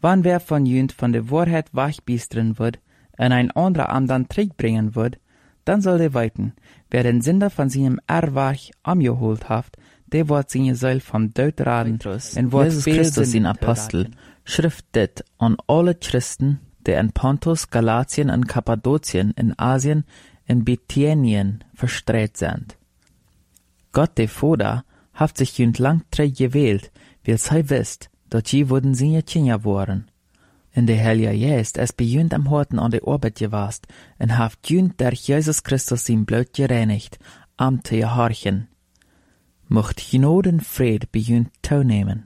Wann wer von jünt von der Wahrheit wachbiesteren wird, en ein anderer am dann terugbringen wird, dann soll der weiten, wer den Sünder von seinem Erwach angeholt haft, der wird seine Seele vom Tod raden, und wird Jesus Christus, sein Apostel, schrift dit an alle Christen, die in Pontus, Galatien und Kappadokien, in Asien, in Bithynien verstreut sind. Gott, der Vater, hat sich jünd lang gewählt, weil sie wisst, dass sie wurden seine Kinder waren. In der Heilige Geist es bejünd am Horten an der Arbeit gewast, und haft jünd durch Jesus Christus sein Blut gereinigt, am zu gehorchen. Mocht Gnade und Fried bejünd teilnehmen.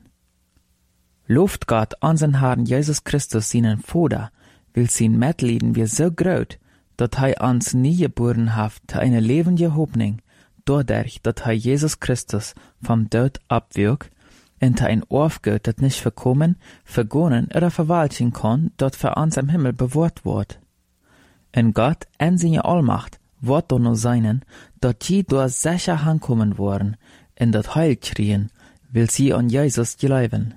Lobt Gott an sein Herrn Jesus Christus seinen Vater, will sein Mitleiden wir so groß, dat hij uns nie geboren haft zu eine lebende Hoffnung, dadurch, dat hij Jesus Christus vom Tod abwürg, und ein Aufgut, dat nicht verkommen, vergonnen oder verwalten kann, dat für uns im Himmel bewahrt wird. Und Gott, in seine Allmacht, wird doch nur seinen, dat sie durch sicher ankommen worden, in dat Heil kriegen, will sie an Jesus glauben.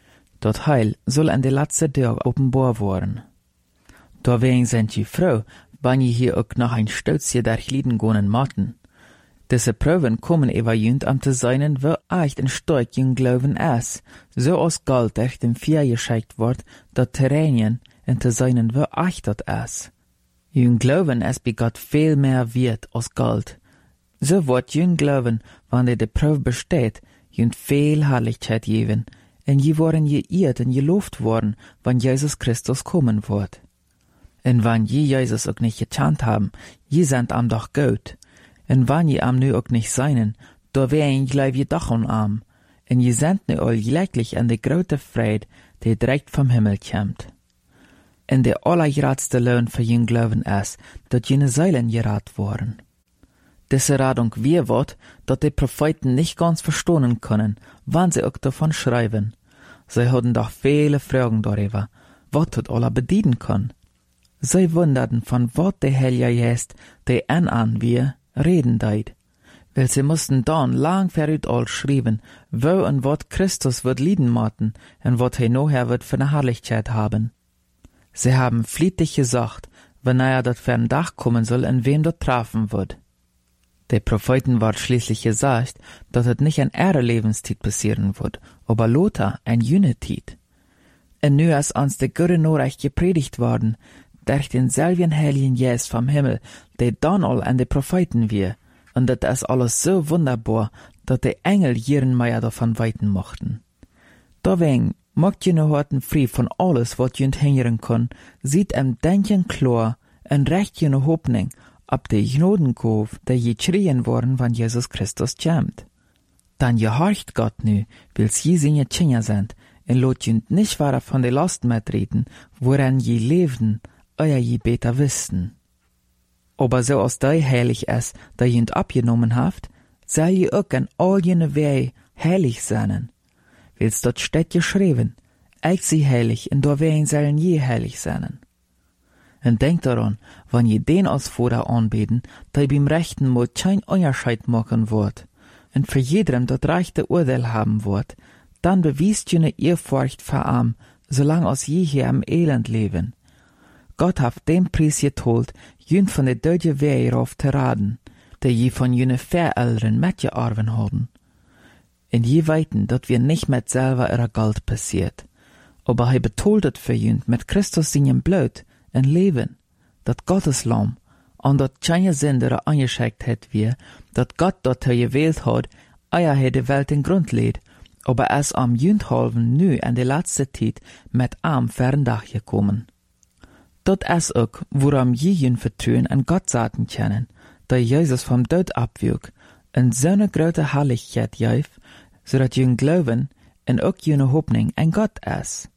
Dat Heil soll in der letzten Tag offenbar werden. Deswegen sind sie froh, wenn je hier auch noch ein Stützchen durchlieden gehen matten. Diese Proben kommen über jünd am zu sein, wo echt ein stark jüng Glauben ist, so als Gold durch dem Vier geschickt wird, dat Terrenien in zu sein, wo echt dat ist. Jüng Glauben ist bei Gott viel mehr wert als Gold. So wird jüng Glauben, wenn die Probe besteht, jünd viel Herrlichkeit geben, und je worden geirrt und gelobt worden, wenn Jesus Christus kommen wird. Und wenn je Jesus auch nicht gekannt haben, je sind am doch gut. Und wenn je am nu auch nicht seinen, da wären gleich je doch an am. Und je sind nu all gleichlich an der große Freude, die direkt vom Himmel kommt. Und der allergeratste Lohn für jüng Glauben ist, dat jene Seelen gerat worden. Diese Radung wir wird, dat die Propheten nicht ganz verstehen können, wann sie auch davon schreiben. Sie hatten doch viele Fragen darüber, was das alle bedienen kann. Sie wunderten, von wat der Heilige Geist, der an wir, reden deit. Weil sie mussten dann lang verüt all schreiben, wo und wat Christus wird lieden maten, und wat nachher wird für eine Herrlichkeit haben. Sie haben flietig gesagt, wenn dat für ein Dach kommen soll, in wem dort treffen wird. Der Propheten wird schließlich gesagt, dass es nicht an ihrer Lebenszeit passieren wird, aber Lothar ein Jünetit. Und nu ist uns der gute Nachricht gepredigt worden, durch den selben Heiligen Geist vom Himmel, der dann all an die Propheten wir, und das ist alles so wunderbar, dass die Engel ihren Meier davon weiten mochten. Deswegen macht jene Horten frei von alles, was jünd hingern kann, sieht Denken klar und recht jene Hoffnung, ab der Gnadengabe, der je schrien worden, wann Jesus Christus kommt. Dann gehorcht Gott nu, weil sie seine Kinder sind, und lot jünd nicht weiter von der Last mitreden, woran je lebten, euer je beter wüssten. Aber so als dei heilig ist, da jünd abgenommen haft, sei je auch an all jene Wege heilig sein. Weil's dort steht geschrieben, ich sie heilig, und da werden sollen je heilig sein. Und denkt daran, wenn je den als Vater anbeten, da beim rechten Mal kein Unterscheid machen wird, und für jedem das rechte Urteil haben wird, dann bewiest jene Ehrfurcht vor ihm, solang als je hier am Elend leben. Gott hat den Preis getollt, jün von der deutschen Wehe rauf zu raden, der je von jene Verältern mitgearbeitet haben. Und je weiten, dat wir nicht mit selber ihrer Geld passiert, aber er betoltet für jün mit Christus seinem Blut ein Leben, dat Gottes Lamm, und dat keine Sünder angeschickt hat wir, dat Gott dort gewählt hat, er die Welt in Grund lädt, aber es am Jündhalven nu in der letzte Zeit mit am Ferndach gekommen. Dat is ook, woran je vertrauen an Gott sagen können, da Jesus vom Tod abwürg, und so eine große Herrlichkeit gif, so dat jün glauben, und auch jene Hoffnung an Gott ist.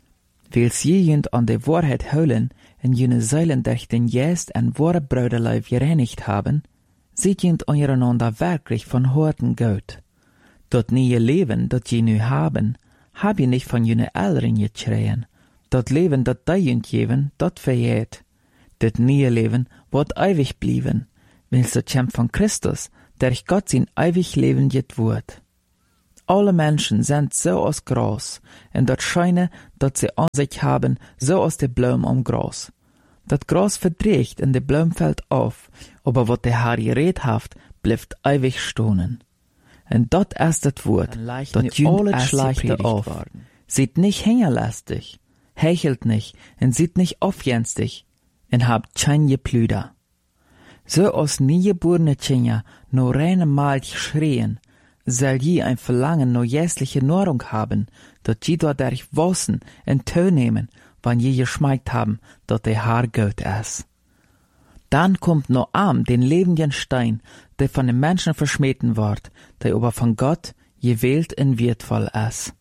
Weil sie jünd an der Wahrheit holen, und jene Seelen durch den Geist und wahre Bruderleib gereinigt haben, sieht jünd untereinander wirklich von Horten gut. Dat neue Leben, dat je nu haben, hab je nicht von jene Eltern geschrien. Dat Leben, dat die jünd geben, dat verjährt. Dat neue Leben wird ewig blieben, weil so kommt von Christus, der Gott sein ewig Leben jet wird. alle Menschen sind so aus Gras, und dat scheine, dat sie an sich haben, so aus de Blum am Gras. Dat Gras verdreht und de Blum fällt auf, aber wat der Herr geredet haft, bleibt ewig stohnen. Und dat ist das Wort, dat jünt schleichte auf, sieht nicht hängerlastig, hechelt nicht, und sieht nicht aufjenstig, und habt kein Geplüder. So aus niegeborene Kinder no reine Malch schreien, soll je ein Verlangen no jässliche Nahrung haben, dat je dadurch wassen und Tö nehmen, wann je geschmeckt haben, dat der Herr Gott ist. Dann kommt no am den lebenden Stein, der von den Menschen verschmähten ward, der aber von Gott gewählt und wertvoll ist.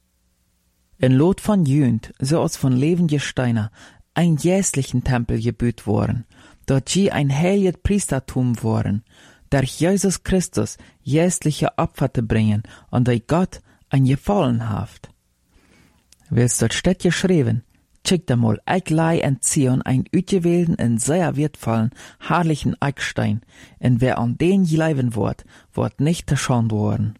In Lot von Jünd, so aus von lebenden Steiner, ein jässlichen Tempel gebüht worden, dort je ein heiliges Priestertum worden, durch Jesus Christus jässliche Opfer zu bringen und der Gott ein Gefallen haft. Willst dort steht geschrieben, schickt einmal Eiglei und Zion ein utgewählten und sehr wertvollen, herrlichen Eckstein, und wer an den gleiben wird nicht geschont worden.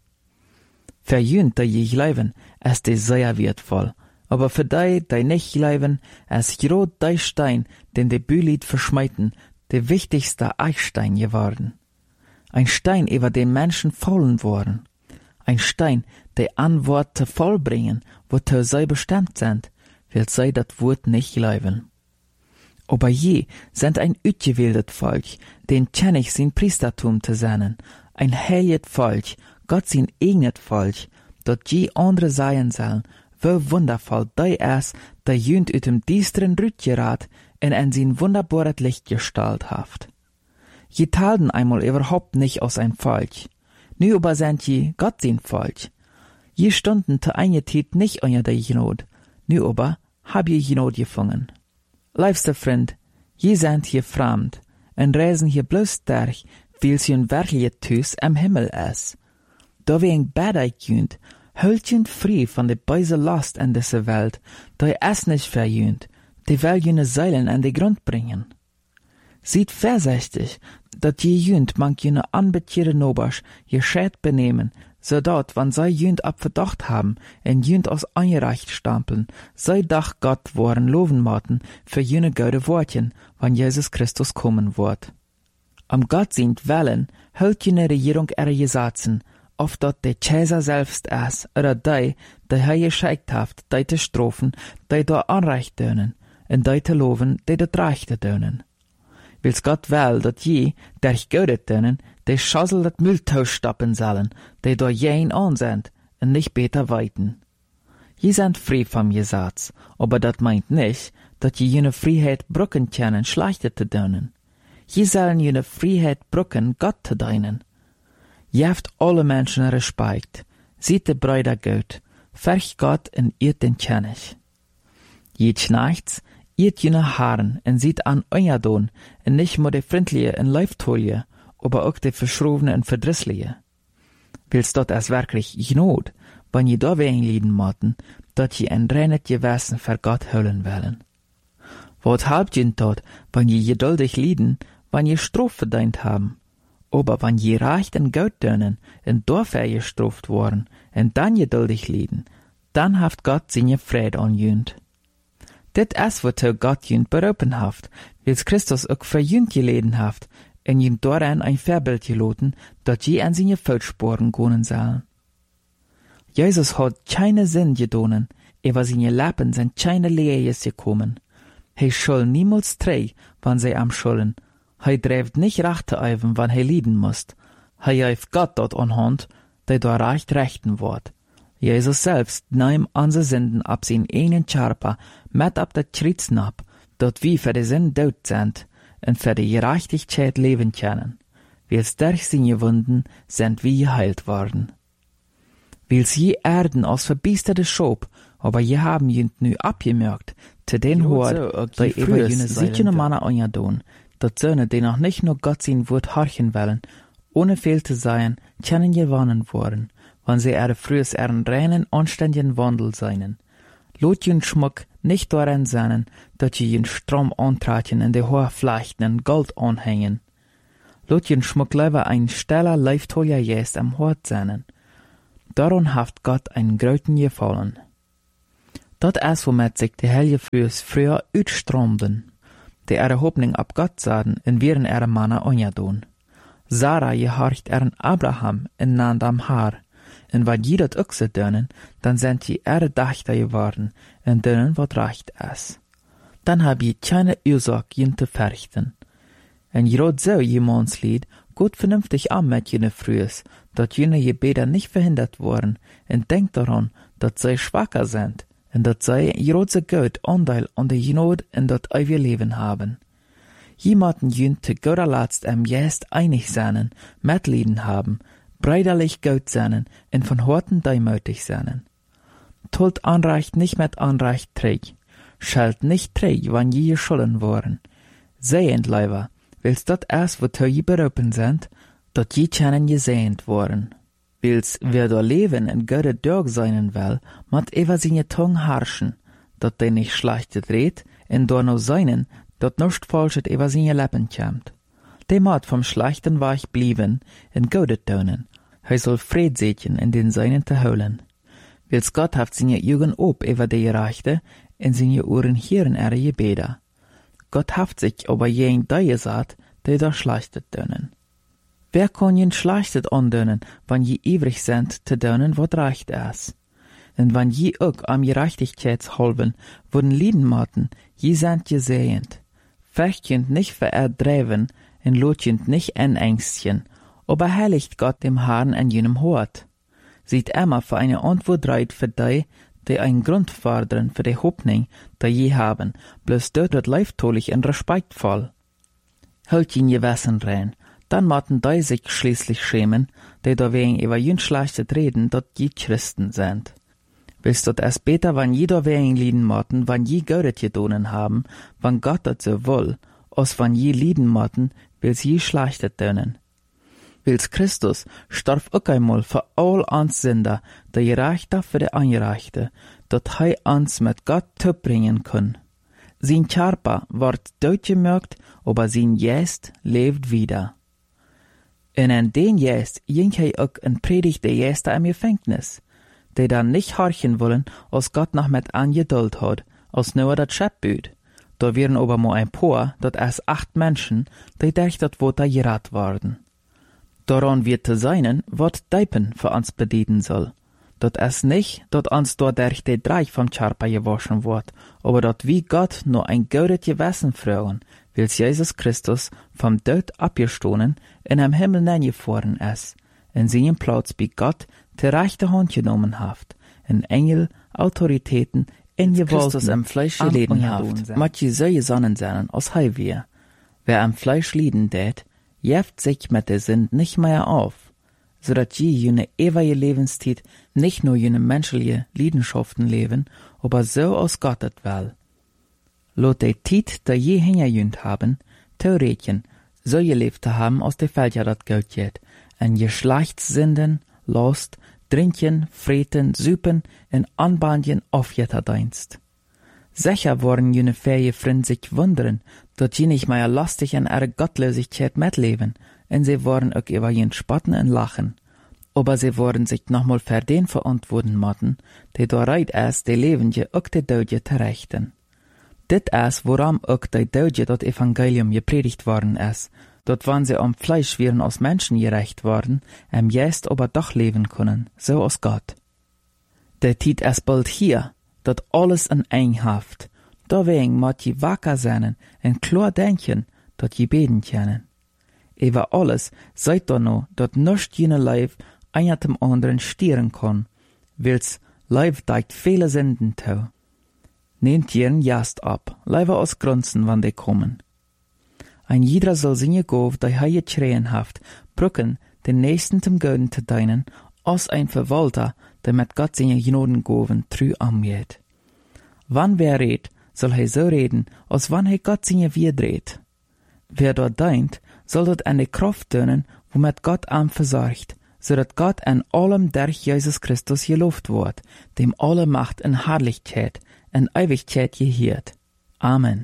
Für jünt, der je gleiben, ist die sehr wertvoll, aber für die nicht gleiben, ist grot der Stein, den die Bülit verschmeiten, der wichtigste Eichstein geworden. Ein Stein, über den Menschen fallen worden. Ein Stein, der Antworten vollbringen, wozu sie bestimmt sind, will sie das Wort nicht glauben. Aber je sind ein utgewähltes Volk, den König sein Priestertum zu sein, ein heiliges Volk, Gott sein eigenes Volk, dort je andere sein sollen, wie wundervoll der ist, der jünt ut dem düsteren Rütgerat und in sein wunderbares Licht gestalt haft. Je talten einmal überhaupt nicht aus ein Volk. Nu aber sind je Gott sein Volk. Je stunden te eine Zeit nicht unter der Genot. Nu aber hab je Genot gefangen. Liebster Freund, je sind hier fremd und reisen hier bloß durch, weil sie ein wirkliches Tüß am Himmel ist. Da wir ein Bäder jünt, hält jünt frei von der böse Last in dieser Welt, da es nicht verjünt, die will jüne Seilen an den Grund bringen. Sieht vorsichtig, dat je jünt mank jüne anbetierte Nobasch gescheit benehmen, so dat, wann sei jünt abverdacht haben, en jünt aus eingereicht stampeln, sei dach Gott waren loven maten für jüne gute Wortchen, wann Jesus Christus kommen wird. Am Gott sind Wellen, hält jüne Regierung ihre Gesetzen, of dat der Cäsar selbst ist, oder die er geschickt haft, die te strofen, die da Anrecht dönen, und die te loven, die dat Rechte dönen. Wils Gott will, dat je, der ich gödet dönen, die Schassel dat Mülltausch stoppen sollen, die da jen an sind, und nicht beter weiten. Je sind frei vom Gesetz, aber dat meint nicht, dat je jene Freiheit brücken können, schlechte zu dönen. Je sollen jene Freiheit brücken, Gott zu dienen. Je haft alle Menschen Respekt, sieht de Brüder gut, ferch Gott und irrt den König. Je schnachts, irrt jene Haaren und sieht an euer Don, und nicht nur de Freundliche und Leiftolie, aber auch de Verschrobene und Verdrissliche. Willst dort es wirklich Not, wenn je da wen lieden moten, dat je ein reines Gewissen für Gott hüllen wollen. Wat halbt je dort, wenn je geduldig lieden, wenn je Strof verdient haben? Aber wenn je reicht und Geld dönen, und dafür gestraft worden, und dann geduldig lieden, dann haft Gott seine Friede an jünt. Dit is wozu Gott jünt berufen haft, wils Christus auch für jünt geleden haft, und jünt daran ein Vorbild geloten, dat je an seine Fußspuren gehen sollen. Jesus hat keine Sinn gedonen, über seine Lippen sind keine Lehres gekommen. Schul niemals trei, wann sie am Schulden. Dreift nicht rechte Eiven, wann lieden musst. Heeft Gott dort anhand, der da rechten wird. Jesus selbst nahm unsere Sünden ab sin einen Körper, mit ab der Kritzen ab, dort wie für die Sünden tot sind, und für die Gerechtigkeit leben können. Wils durch seine Wunden sind wir geheilt worden. Wils je Erden aus verbiesterte Schob, aber je haben jünt nu abgemerkt, zu den Hort, die über jene sichene Männer anjadon, dat Söhne, die noch nicht nur Gott sein Wort horchen wollen, ohne fehl zu sein, können gewonnen worden, wann sie frühes ihren reinen, anständigen Wandel seinen. Lot jün Schmuck nicht daran seinen, dat je jün Strom antratchen in die hohe Flechten und Gold anhängen. Lot jün Schmuck lieber ein steller Leiftolja jest am Hort seinen. Darum haft Gott einen großen Gefallen. Dat is womit sich die Helge früher uitstroomden, die ihre Hoffnung ab Gott sahen en wären ihre Männer onjadoen. Sarah gehorcht ihren Abraham en naand am Haar, en wat je dat ook ze doen, dan sind je ihre Dachter geworden, en doen wat recht is. Dan heb je keine Ursache jen te verrichten. En je rot zo jemands lied, gut vernünftig an mit jene Frühes, dat jene Gebete nicht verhindert worden, en denkt daran, dat zij schwacher sind, en dat zij große Gott Anteil an der Genot in dat ewige Leben haben. Jemanden jün te Gott letzt Jest einig seinen, Mitleiden haben, brüderlich Gott seinen, en von Horten deimütig seinen. Tult Anrecht nicht mit Anrecht träg, schalt nicht träg, wann je schulden worden. Sehend, Leiber, willst dat erst, wozu je berufen sind, dat je kennen gesehend worden. Wils wer do leben en Götte dörg seinen will, mat ewa seine Tung harschen, dat de nicht schlechtet red, en do no seinen, dat nuscht falschet ewa seine Lippen kämmt. De mat vom schlechten Weich blieben, en Götte tönen, he soll Fried setjen in den seinen te holen. Wils Gott haft seine Jugend ob ewa de Gerechte, en seine Ohren hieren ihre Gebete. Gott haft sich aber jen da gesagt, de da schlechtet tönen. Wer kann jen schlechtet andönen, wann je ewig sind, te dönen, wat recht is? En wann je ook am Gerechtigkeitshalben wurden lieden maten, je sind gesehend. Fechtjend nicht vererdreven, en lotjend nicht enängstjen, aber heiligt Gott dem Herrn an jenem Hort. Sieht immer für eine Antwort reit für die ein Grund fordern für die Hoffnung, die je haben, bloß dort wird leiftolich und respektvoll. Hält jen Gewissen rein, dann maten die sich schließlich schämen, die da wegen über jün schlechtet reden, dat je Christen sind. Willst dort erst besser, wann je da wegen lieden maten, wann je Gott gedonen haben, wann Gott dat so will, als wann je lieden maten, will's je schlechtet dönen. Wils Christus starb auch einmal für all ans Sünder, der Gerechte für die Angerechte, dat hei ans mit Gott bringen kann. Sein Körper ward durchgemerkt, aber sein Geist lebt wieder. Und an den Geist ging hei auch en Predigt der Gäste am Gefängnis, die dann nicht horchen wollen, als Gott noch mit angeduld hat, als nur dat Schöpfbüt. Da wären aber mal ein paar, dat es 8 Menschen, die dacht dat wo da gerat worden. Daran wird zu seinen, wat Deipen für uns bedienen soll. Dat es nicht, dat uns dort durch die Dreich vom Körper gewaschen wird, aber dat wie Gott nur ein gutes Gewissen fragen, wils Jesus Christus vom Tod abgestohlen in am Himmel hineingefahren ist, in seinen Platz bei Gott die rechte Hand genommen haft, in Engel, Autoritäten, in Gewalten im Fleisch geleden haft, mat je so gesonnen sein, als hei wir. Wer am Fleisch lieden tät, jeft sich mit der Sünd nicht mehr auf, so dat je jene ewige Lebenszeit nicht nur jene menschliche Leidenschaften leben, aber so aus Gottet will. Lot de Tiet, da je hingerjünt haben, Theoretien, so gelebt haben aus der Felder dat Geld jet, en Geschlechtssinden, Lust, Trinken, Freten, Süpen, en Anbandjen aufjetterdienst. Sicher worden jene fähige Freund sich wundern, dat je nicht mehr lastig an ihre Gottlosigkeit mitleben, en sie worden auch über jen spotten en lachen. Aber sie worden sich nochmal für den verantworten matten, die da reit ist, die Lebende auch die Dödje terechten. Dit is woran auch die Dödje dat Evangelium gepredigt worden ist, dat wann sie am Fleisch wären aus Menschen gerecht worden, Jest aber doch leben können, so aus Gott. Der Tiet ist bald hier, dat alles in Einhaft, deswegen mat je wacker sein en klar denken, dat je beten können. Über alles seid da no, dat nuscht jene Leib einer dem anderen stieren kann, wils Leib deigt viele Sünden tau. Nehmt jeren Jast ab, leider aus Grunzen, wann die kommen. Ein jeder soll seine Gov, die hei schreien haft, brücken, den Nächsten zum Göden zu deinen, als ein Verwalter, der mit Gott seine Gnodengoven trü angeht. Wann wer redt, soll er so reden, als wann er Gott seine Wirdreht. Wer dort deint, soll dort eine Kraft tönen, womit Gott am versorgt, so dat Gott an allem durch Jesus Christus gelobt wird, dem alle Macht in Herrlichkeit, in Ewigkeit gehiert. Amen.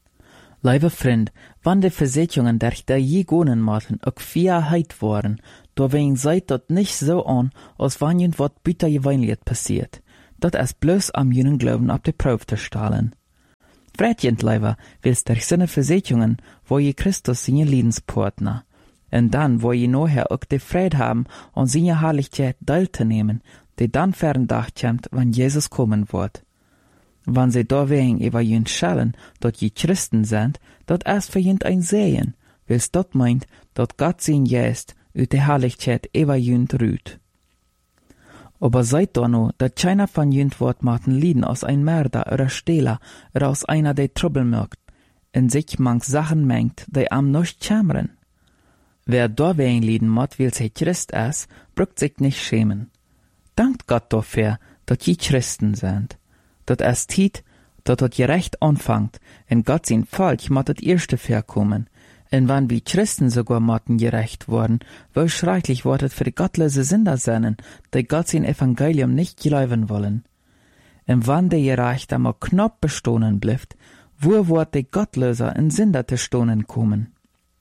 Liebe Freund, wann die Versicherungen durch die je gonen maten auch Freiheit waren, Doorwegen seid dort nicht so an, als wann jemand wat buitengewöhnliches passiert. Dat is bloß am jenen Glauben ab de Probe te stellen. Vrijtjent leiver wils der seine Versicherungen, wo je Christus seine Liedenspartner. Und dann, wo je nachher auch de Fried haben, an seine Herrlichkeit teilzunehmen, die dann ferndacht kommt, wann Jesus kommen wird. Wann sie doorwegen über jen schellen, dort je Christen sind, dort ist für jen ein Sehen, wils dort meint, dort Gott sein Geist ut de Herrlichkeit über jen rüht. Aber seid da no, dat keiner von jen Wort machten Lieden aus ein Mörder oder Stehler oder aus einer, der Trouble merkt, in sich manch Sachen mengt, die am nicht kämmern. Wer doorwegen lieden mot, will sie Christ ist, brückt sich nicht schämen. Dankt Gott dafür, dat je Christen sind. Dat es Tiet, dat gerecht anfangt, en Gott sein Volk mot das erste verkommen. En wann wie Christen sogar motten gerecht worden, wo schrecklich wortet für die gottlose Sünder seinen, die Gott sein Evangelium nicht glauben wollen. En wann der gerecht einmal knapp bestohnen blifft, wo wird die Gottloser in Sünder te stohnen kommen?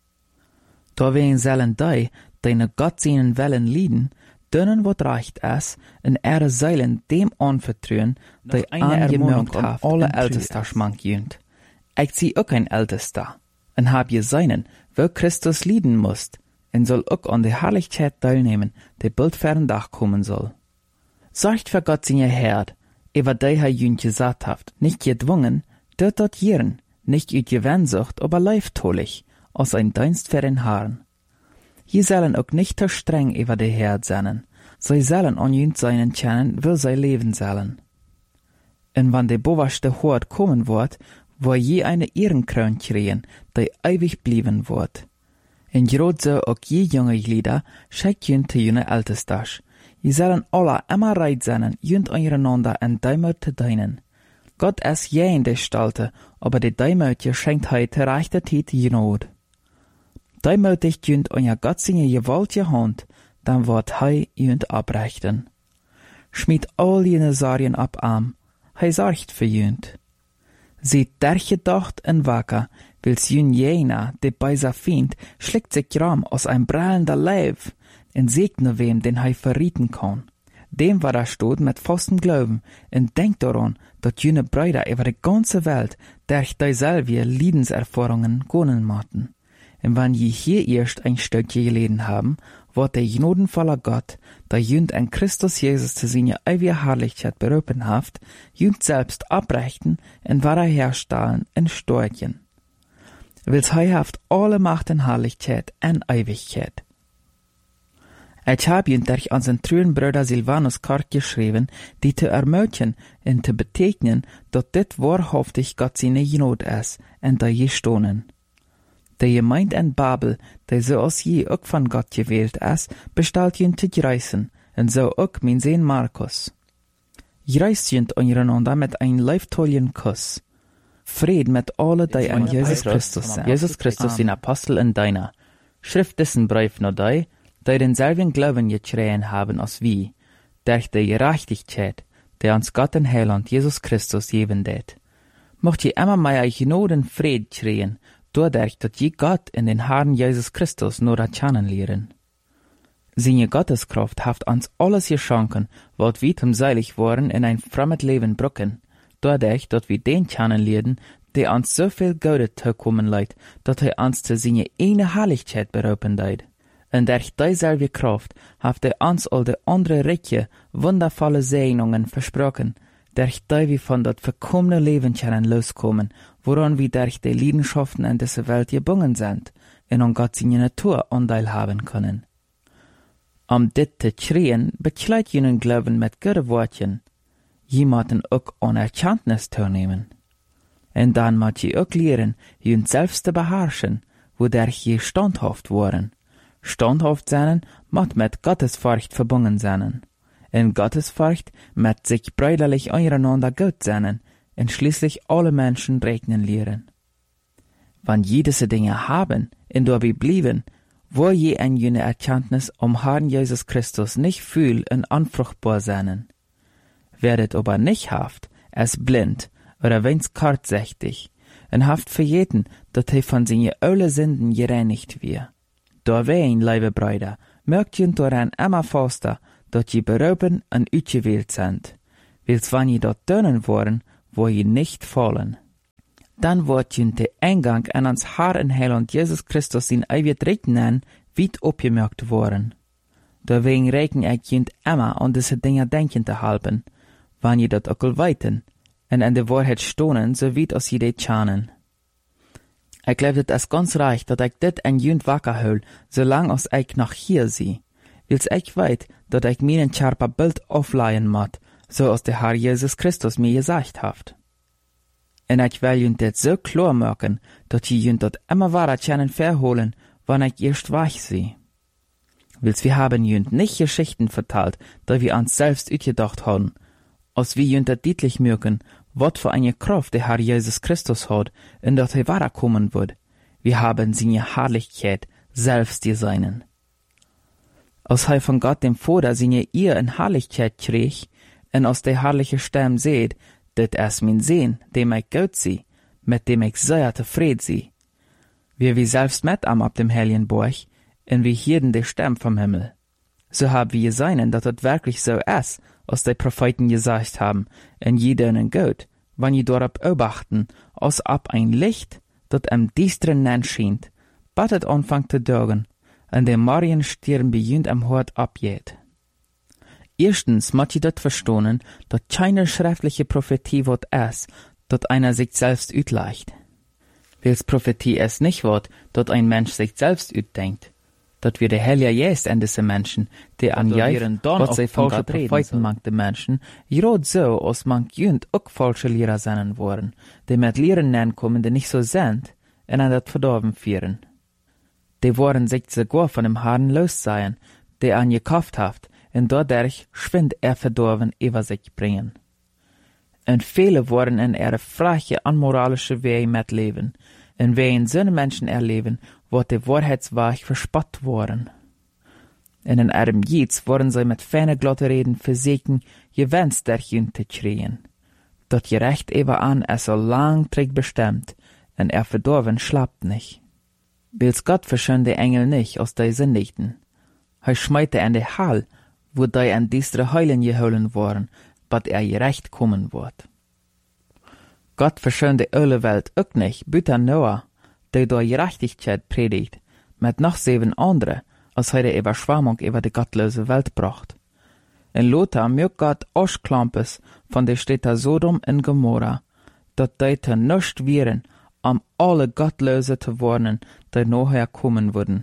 Da wen sollen die ne Gott seinen Wellen lieden, denen wat reicht es, in ihre Seilen dem anvertrauen, die angemerkt hat, alle Ältester schmank jönt. Ich zieh auch ein Ältester. En hab je seinen, wo Christus lieden musst, en soll auch an der Herrlichkeit teilnehmen, die bald ferndag kommen soll. Sorgt für Gott seine Herd, über die jünt gesagt haft, nicht gedwungen, dort jieren, nicht üt Gewennsucht, aber leiftolich, aus ein Dienst für den Herrn. Je sollen auch nicht zu streng über die Herd sein, sie sollen an jünt seinen kennen, wo sie leben sollen. En wann der boverste Hort kommen wird, wo je eine Ehrenkroon kriegen, die ewig blieben wird. En grad so auch je junge Glieder schickt jünt zu jene Ältesters. Je sollen alle immer reit sein, jünt einander en Deimut zu dienen. Gott ist je in der Stalte, aber die Deimutje schenkt heute rechte Zeit Not. Deimutig jünt euer Gott seine gewaltige Hand, dann wird hei jünt abrechten. Schmied all jene Sarien ab am, hei sorgt für jünt. Seht derche Docht en wacker, wils jün jener, de beiser Fiend, schlägt sich Ram aus ein brallender Leib, en segne wem, den hei verrieten kann. Dem war der Stot mit festem Glauben, en denkt daran, dat jüne Brüder über die ganze Welt, durch dieselbe Liedenserfahrungen gönnen machten. Und wenn je hier erst ein Stückchen gelesen haben, wird der gnadenvoller Gott, der jünt an Christus Jesus zu seiner ewigen Herrlichkeit berufen haft, jünt selbst abrechten und wiederherstellen in Storchen. Wils hei haft alle Macht und Herrlichkeit und Ewigkeit. Ich hab jünt durch unseren treuen Bruder Silvanus Kort geschrieben, die zu ermutigen und zu betegnen, dass dit wahrhaftig Gott seine Gnade ist und da je stohnen. Der Gemeinde in Babel, der so als je auch von Gott gewählt ist, bestellt jünt zu greisen, und so auch mein Sohn Markus. Greist jünt einander mit ein leiftollen Kuss. Fried mit alle, die an Jesus Christus sind. Jesus Christus sind Apostel in deiner. Schrift dessen Brief nur die denselben Glauben geschrien haben als wie, durch die Gerechtigkeit, der uns Gott in Heiland Jesus Christus geben det. Mocht je immer mehr Gnaden Fried schreien, dadurch, dass je Gott in den Herrn Jesus Christus nur kennenlernen. Seine Gotteskraft haft uns alles geschenken, wat wir zum seilig waren in ein fremdes Leben brücken, dadurch, dass wir den kennenlernen, der uns so viel Gute zukommen leiht, dass uns zu seiner eine Herrlichkeit berufen deit. Und durch dieselbe Kraft haft uns all die andere reiche, wundervolle Segnungen versprochen, durch die wir von dat verkommene Leben können loskommen, woran wir durch die Leidenschaften in dieser Welt gebunden sind, und an Gott seine Natur Anteil haben können. Dit zu schreien, bekleidet jenen Glauben mit guten Worten. Jemanden auch an Erkenntnis teilnehmen. Und dann muss je auch lehren, jenen selbst zu beherrschen, wodurch je standhaft waren. Standhaft sein, muss mit Gottesfurcht verbunden sein. In Gottesfurcht mit sich brüderlich einander gut sein, und schließlich alle Menschen regnen lehren. Wenn je diese Dinge haben, in der wir blieben, wo je ein jene Erkenntnis Herrn Jesus Christus nicht fühl und anfruchtbar sein. Werdet aber nicht haft, es blind, oder wenn's kurzsichtig, und haft verjeten, dass von seine alle Sünden gereinigt wir. Da wein, liebe Brüder, merkt je daran immer faster, dat je berupen en uitgewählt sind, wils wann je dort dönen worden, wo je nicht fallen. Dann wordt je de Eingang an ans Haar en Heiland Jesus Christus in eeuwig Rechten weit opgemerkt worden. Deswegen reken ik je immer an diese Dinge denken te helpen, wann je dat ook al weten, en an de waarheid stonen, so weit als je dit schanen. Ik geloof het als ganz reich, dat ik dit en junt wakker hul, zolang als ik nog hier zie, wils ik weet, dat ik mijn scherpe beeld afleien moet, zoals de Herr Jesus Christus mir gesagt heeft. En ik wil junt dit zo klar maken, dat je junt dat immer wahrer können verholen, wann ik erst wach zie. Wils wir haben junt nicht Geschichten vertalt, da wir uns selbst uitgedacht haben, als wir junt dat deutlich merken, wat für eine Kraft der Herr Jesus Christus hat, in dat er wahrer kommen wird. Wir haben seine Herrlichkeit selbst gesehen. Als er von Gott dem Vater seine ihr in Herrlichkeit krieg, und aus der herrliche Stimme seht, dit ist mein Sehn, dem ich gut sie, mit dem ich sehr zufrieden sie. Wir selbst mit am ab dem Heiligen Burg, und wir hielten die Stimme vom Himmel. So haben wir gesehen, dass das wirklich so ist, als die Propheten gesagt haben, in jedenen Gott, wann je darauf beobachten, als ab ein Licht, das am düsteren Nacht scheint, bat het anfangt zu dörgen, und der Marienstirn beginnt am Hort abgeht. Erstens muss je dat verstehen, dass keine schriftliche Prophetie wat ist, dat einer sich selbst uitleicht. Wils Prophetie es nicht wird, dat ein Mensch sich selbst uitdenkt, dat wir der Heilige Geist an diese Menschen, die an jeiren wat sie falsche Propheten mankte Menschen, gerade so, als mank jünd auch falsche Lehrer sein worden, die mit Lehren nennen kommen, die nicht so sind, und an dat Verdorben führen. Die wollen sich sogar von dem Herrn los sein, der an gekauft haft, und dadurch schwind verdorben über sich bringen. Und viele wollen in ihre freche, unmoralische Wege mitleben, und wir in so Menschen erleben, wo die Wahrheitsweg verspott worden. Und in ihrem Jieds wollen sie mit feine glatte Reden versuchen, Gewinst der Jünd zu kriegen. Dat gerecht eben an so lang trägt bestimmt, und verdorben schlappt nicht. Wils Gott verschönt die Engel nicht aus der Sündigten. Er schmeite in die Hall, wo die an düstere Heulen geholen worden, bat gerecht kommen wird. Gott verschönt die öle Welt auch nicht, büter Noah, der durch Gerechtigkeit predigt, mit noch 7 andere, als er die Überschwemmung über die gottlose Welt bracht. In Lothar mögt Gott Aschklampes von der Städte Sodom und Gomorra, dat die te nuscht wären, alle Gottlose zu warnen, die nachher kommen würden.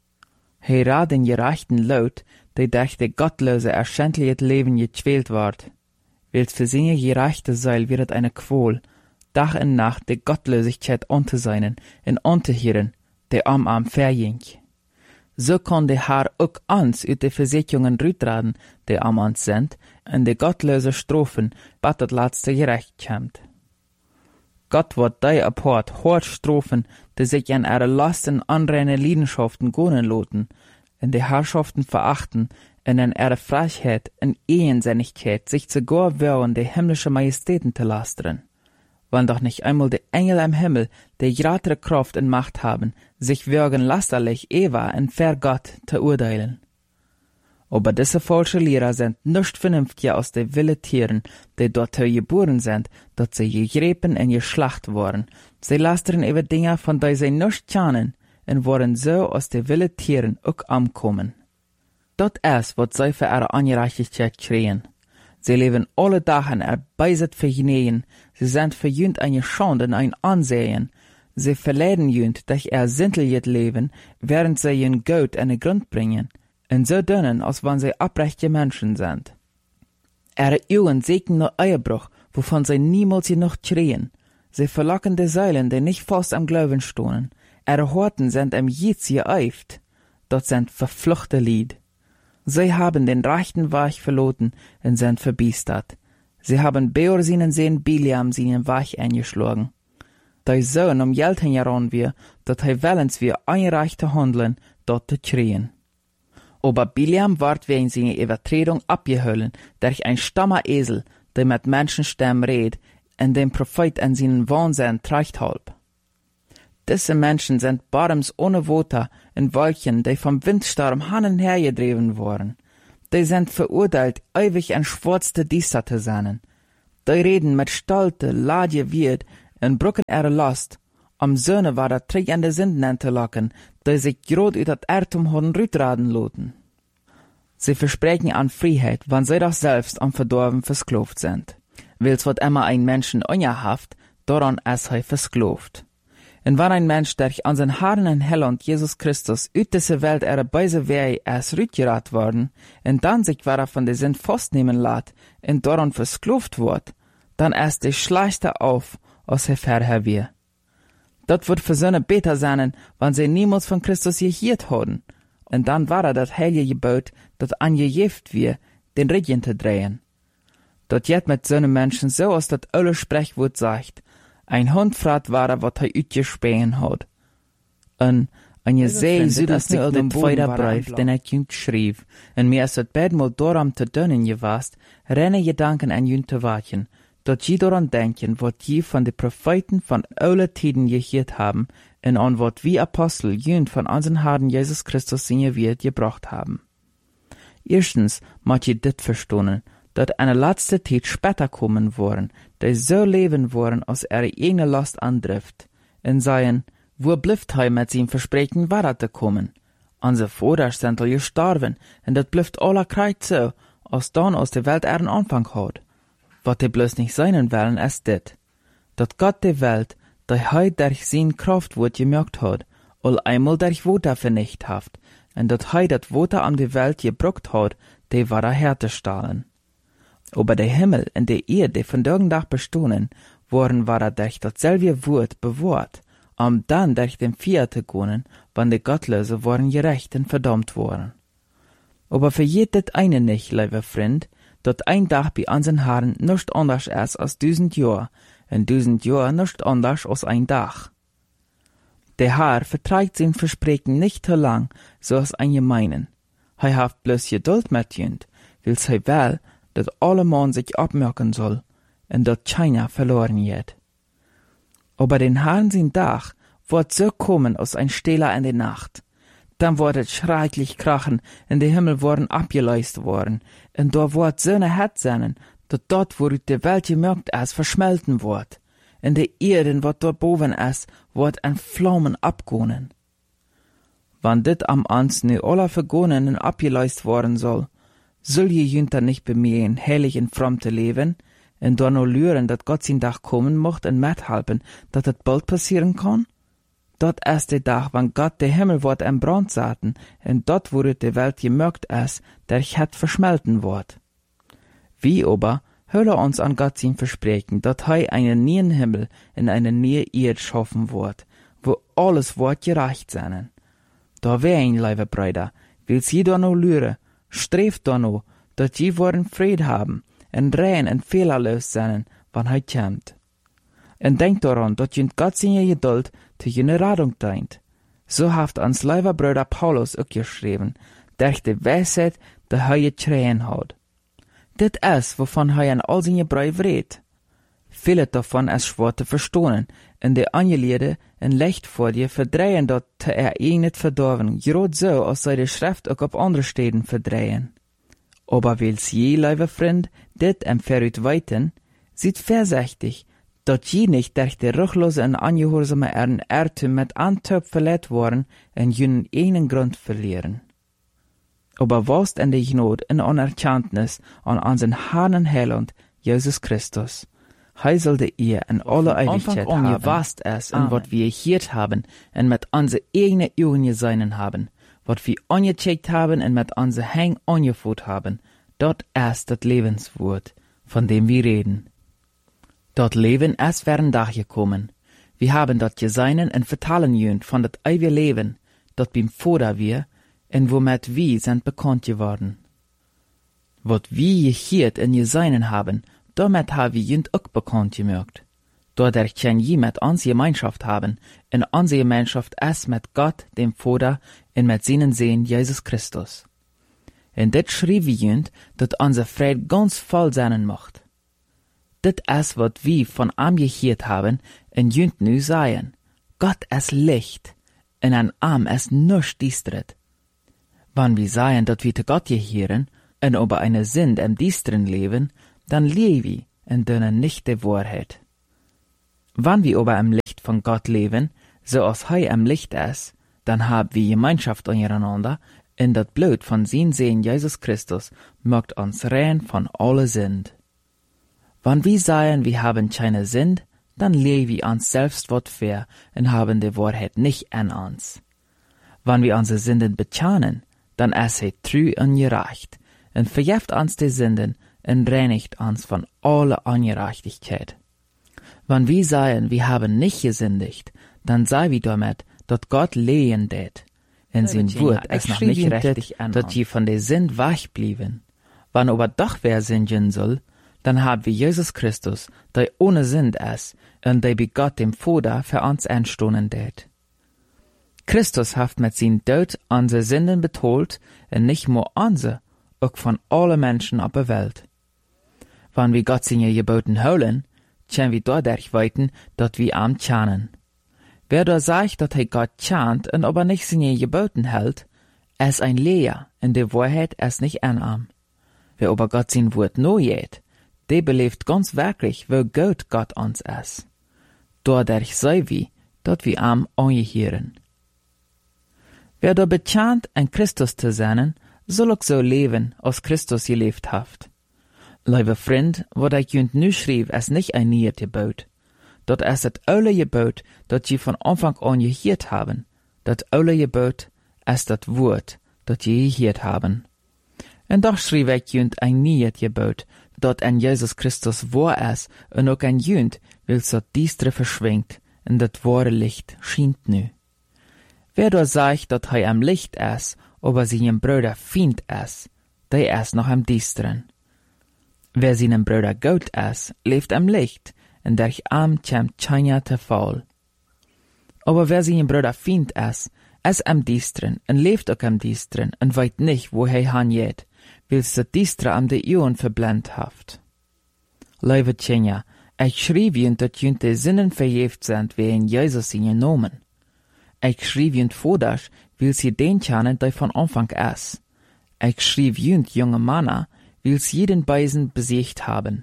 Hij raadt den gerechten Laut, die durch die Gottlose erschändlich Leben gequält ward. Wils für seine gerechte Seil wird eine Qual, Tag und Nacht die Gottlosigkeit anzuseinen und anzuhören, die am verjink. So kann der Herr auch uns uit die Versicherungen rütraden, die am uns sind, und die gottlose Strophen, bis das letzte Gerecht kommt. Gott wird die apart hart strafen, die sich an ihre Lasten anreine Leidenschaften gönnen loten, in die Herrschaften verachten, und in ihre Frechheit und Ehensinnigkeit sich sogar wollen, die himmlische Majestäten zu lastern. Wann doch nicht einmal die Engel am Himmel, die größere Kraft und Macht haben, sich würgen lasterlich Eva und ver Gott zu urteilen. Aber diese falsche Lehrer sind nicht vernünftiger aus den wilden Tieren, die dort geboren sind, dass sie gegräben und geschlacht worden. Sie lastern über Dinge, von denen sie nicht kennen, und wollen so aus den wilden Tieren auch ankommen. Das ist, was sie für ihre Ungerechtigkeit kriegen. Sie leben alle Tage erbeiset für Genehen, sie sind für jünd eine Schande und ein Ansehen. Sie verleiden jünd durch ihr sinteljet Leben, während sie ihren Gott an den Grund bringen, und so dünnen, als wenn sie abrechte Menschen sind. Ihre Augen sehen nur Eierbruch, wovon sie niemals genug kriegen. Sie verlocken die Seilen, die nicht fast am Glauben stehen. Ihre Horten sind am Jieds geeift. Dort sind verfluchte Lied. Sie haben den rechten Weg verloren und sind verbiestert. Sie haben Beor seinen Sohn Biliam seinen Weg eingeschlagen. Der Sohn Geld heran wir, dat er willens wir einreichte handeln, dort zu kriegen. Aber Biliam ward wegen seiner Übertretung abgeholen durch ein stammer Esel, der mit Menschenstimmen redet und dem Prophet an seinen Wahnsinn treibt halb. Diese Menschen sind Badems ohne Water in Wolken, die vom Windsturm hin und her gedreven worden. Die sind verurteilt, ewig ein schwarzte Düster zu sein. Die reden mit Stolte, Ladje Wied und brücken ihre Last, am Söhne war der Trick an de Sünden zu locken, die sich grad uit dat Erdtum haben rütraden loten. Sie versprechen an Freiheit, wann sie doch selbst am Verdorben versklavt sind. Wils wird immer ein Menschen unjahaft, daran ist er versklavt. Und wenn ein Mensch durch an sein Herrn und Heiland Jesus Christus uit diese Welt ihre böse Wege erst rütgerat worden, und dann sich wieder von der Sünd festnehmen lässt, und daran versklavt wird, dann erst die schlechte auf, als er vorher wir. Das wird für Söhne besser sein, wenn sie niemals von Christus gehört haben. Und dann war das heilige Gebot, das angejeft wir, den Rücken zu drehen. Dat jet mit so Menschen so, als das alle Sprechwort sagt, ein Hund fragt war, was er uitgespähen hat. Und eine See südert sich den Feuerbrief, den er jüngst schrieb, und mir ist das bedmal darum zu dünnen gewast, renne Gedanken an jüngst zu warten, dat je daran denken, was je von den Propheten von alle Tiden gehört haben, und an wat wie Apostel jüngst von unseren Herrn Jesus Christus seine Wert gebracht haben. Erstens, macht je dit verstehen, dat eine letzte Zeit später kommen wollen, die so leben wollen, als ihre eigene Last andrifft, und sagen, wo blifft hei mit seinem Versprechen weiter zu kommen? Unsere Vater sind al gestorben, und dat blifft aller Kreuz so, als dann aus der Welt ihren Anfang hat. Wat die bloß nicht sein wollen, ist dit, dat Gott die Welt, die hei durch sein Kraftwort gemerkt hat, all einmal durch Water vernichtet hat, und dat hei dat Water an die Welt gebraucht hat, die war herzustellen. Aber der Himmel und die Erde, die von Tag bestehen, worden war durch dasselbe Wort bewahrt, dann durch den Feuer zu gehen, wann die Gottlose waren gerecht und verdammt worden. Aber vergeht das eine nicht, lieber Freund, dat ein Tag bei unseren Herren nicht anders ist als 1000 Jahre, und 1000 Jahre nicht anders als ein Tag. Der Herr verträgt sein Versprechen nicht so lang, so als ein Gemeinen. Er hat bloß Geduld mit jünd, will er will, dass alle Mann sich abmerken soll, und dat keiner verloren geht. Aber den Herrn sein Tag wird so kommen als ein Stehler in der Nacht. Dann wird es schrecklich krachen, und der Himmel worden abgeleist worden, und da wird so eine Hetze sein, dass dort, wo die Welt gemerkt ist, verschmelten wird, und die Erde, was dort boven ist, wird in Flammen abgehen. Wann dit am Ans nu aller vergonnen und abgeleist worden soll je jünter nicht bemühen, heilig und fromm zu leben, und dann nur lüren, dass Gott sein Tag kommen mocht und mithelfen, dass das bald passieren kann? Dort ist der Tag, wann Gott der Himmel wird in Brand saten, und dort, wo die Welt gemerkt ist, der het verschmelten wird. Wie aber, höre uns an Gott sein Versprechen, dass er einen neuen Himmel und eine neue Erde schaffen wird, wo alles wird gerecht sein. Da wär ein, liebe Brüder, will sie da noch lüren, streeft da noch, dass sie wollen Fried haben, und rein und fehlerlos sein, wann er kommt. Und denkt daran, dass jünd Gott seine Geduld zu jener Radung dient. So haft ans lieber Bruder Paulus auch geschrieben, durch die Weisheit, die er geträhen hat. Dit ist, wovon er in all seine Briefe redet. Viele davon ist schwer zu verstehen, und die Angelehre in Licht vor dir verdrehen dort nicht verdorben, gerade so, als sei die Schrift auch auf andere Städten verdrehen. Aber will's je, lieber Freund, dit verrückt weiten, sieht vorsichtig, dass je nicht durch die ruchlose und angehorsame Irrtum mit Antöp verletzt worden und jenen einen Grund verlieren. Aber was in der Gnade und Anerkenntnis an unseren Herrn und Heiland, Jesus Christus, heißelde ihr in alle Ewigkeit haben, was es und was wir gehört haben und mit unsere eigenen Augen gesehen haben, was wir angecheckt haben und mit unseren Händen angeführt haben, dort ist das Lebenswort, von dem wir reden. Dort Leben ist während Tag gekommen. Wir haben dort gesehen und vertalen jünd von dat ewige Leben, dort beim Vater wir, und womit wir sind bekannt geworden. Was wir gehört und gesehen haben, damit haben wir jünd auch bekannt gemerkt. Dadurch können wir mit uns Gemeinschaft haben, und unsere Gemeinschaft ist mit Gott, dem Vater, und mit seinen Sohn Jesus Christus. Und das schrieb wir jünd, dass unser Fried ganz voll sein macht. Das ist, was wir von ihm gehört haben, und jünd nu sagen. Gott es Licht, en ein Arm es nuscht diestret. Wann wir sagen, dat wir te Gott gehören, en über eine Sünd im Diestren leben, dann leben wir en dünnen nicht die Wahrheit. Wann wir über im Licht von Gott leben, so als Hei im Licht ist, dann haben wir Gemeinschaft untereinander, en dat Blut von sein Sohn Jesus Christus macht uns rein von alle Sünd. Wann wir sagen, wir haben keine Sünd, dann leben wir uns selbst wat fair en haben die Wahrheit nicht an uns. Wann wir unsere Sünden bekennen, dann ist er treu und gerecht, en vergibt uns die Sünden en reinigt uns von aller Ungerechtigkeit. Wann wir sagen, wir haben nicht gesündigt, dann sei wir damit, dat Gott lehen det. In sein Wort ist noch nicht richtig an, dat je von der Sünd wegblieben. Wann aber doch wer sündigen soll, dann haben wir Jesus Christus, der ohne Sünd ist, und der bei Gott dem Vater für uns einstoßen det. Christus hat mit seinem Tod unsere Sünden betont, und nicht nur unsere, auch von allen Menschen auf der Welt. Wenn wir Gott seine Geboten holen, können wir dadurch weiten, dass wir am tjanen. Wer da sagt, dass er Gott tjant und aber nicht seine Geboten hält, ist ein Leer, in der Wahrheit ist nicht anarm. Wer aber Gott sein Wort no jet, der belebt ganz wirklich, wo gut Gott uns ist. Dadurch sei wir, dass wir am angehören. Wer da betjant, ein Christus zu sein, soll auch so leben, als Christus gelebt hat. Liebe Freund, wat ich junt nu schreef, ist nicht ein neues Gebot. Dat ist das oude Gebot, dat je von Anfang an gehört haben. Das oude Gebot ist das Wort, dat je gehört haben. Und doch schrieb ich junt ein neues Gebot, dat an Jesus Christus wahr ist, und auch ein junt, wills dat Diestre verschwingt, und das wahre Licht schient nu. Wer da sagt, dat er am Licht ist, aber seinem Bruder Feind ist, der ist noch am Diestren. Wer seinem Bruder Gott ist, lebt am Licht, und durch am kommt keiner te Fall. Aber wer seinem Bruder Feind ist am Diestren, und lebt auch am Diestren, und weiß nicht, wo er hingeht, wills der Diestre am de Ohren verblendet haft. Liebe Tjenja, ich schrieb ihnen, dass jünt die Sinnen verjeft sind, wie in Jesus ihnen genommen. Ich schrieb jünt vordasch, will sie den kennen, der von Anfang ist. Ich schrieb jünt junge Männer, wills jeden Beisen besiegt haben.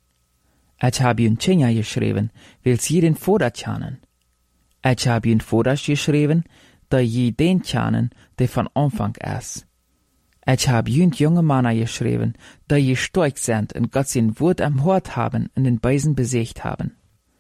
Ich hab jünt Tjenja geschrieben, wills jeden Vater kennen. Ich hab jünt vordasch geschrieben, da je den kennen, der von Anfang ist. Ich hab jünt junge Männer geschrieben, da je stark sind und Gott sein Wort am Hort haben und den Beisen besiegt haben.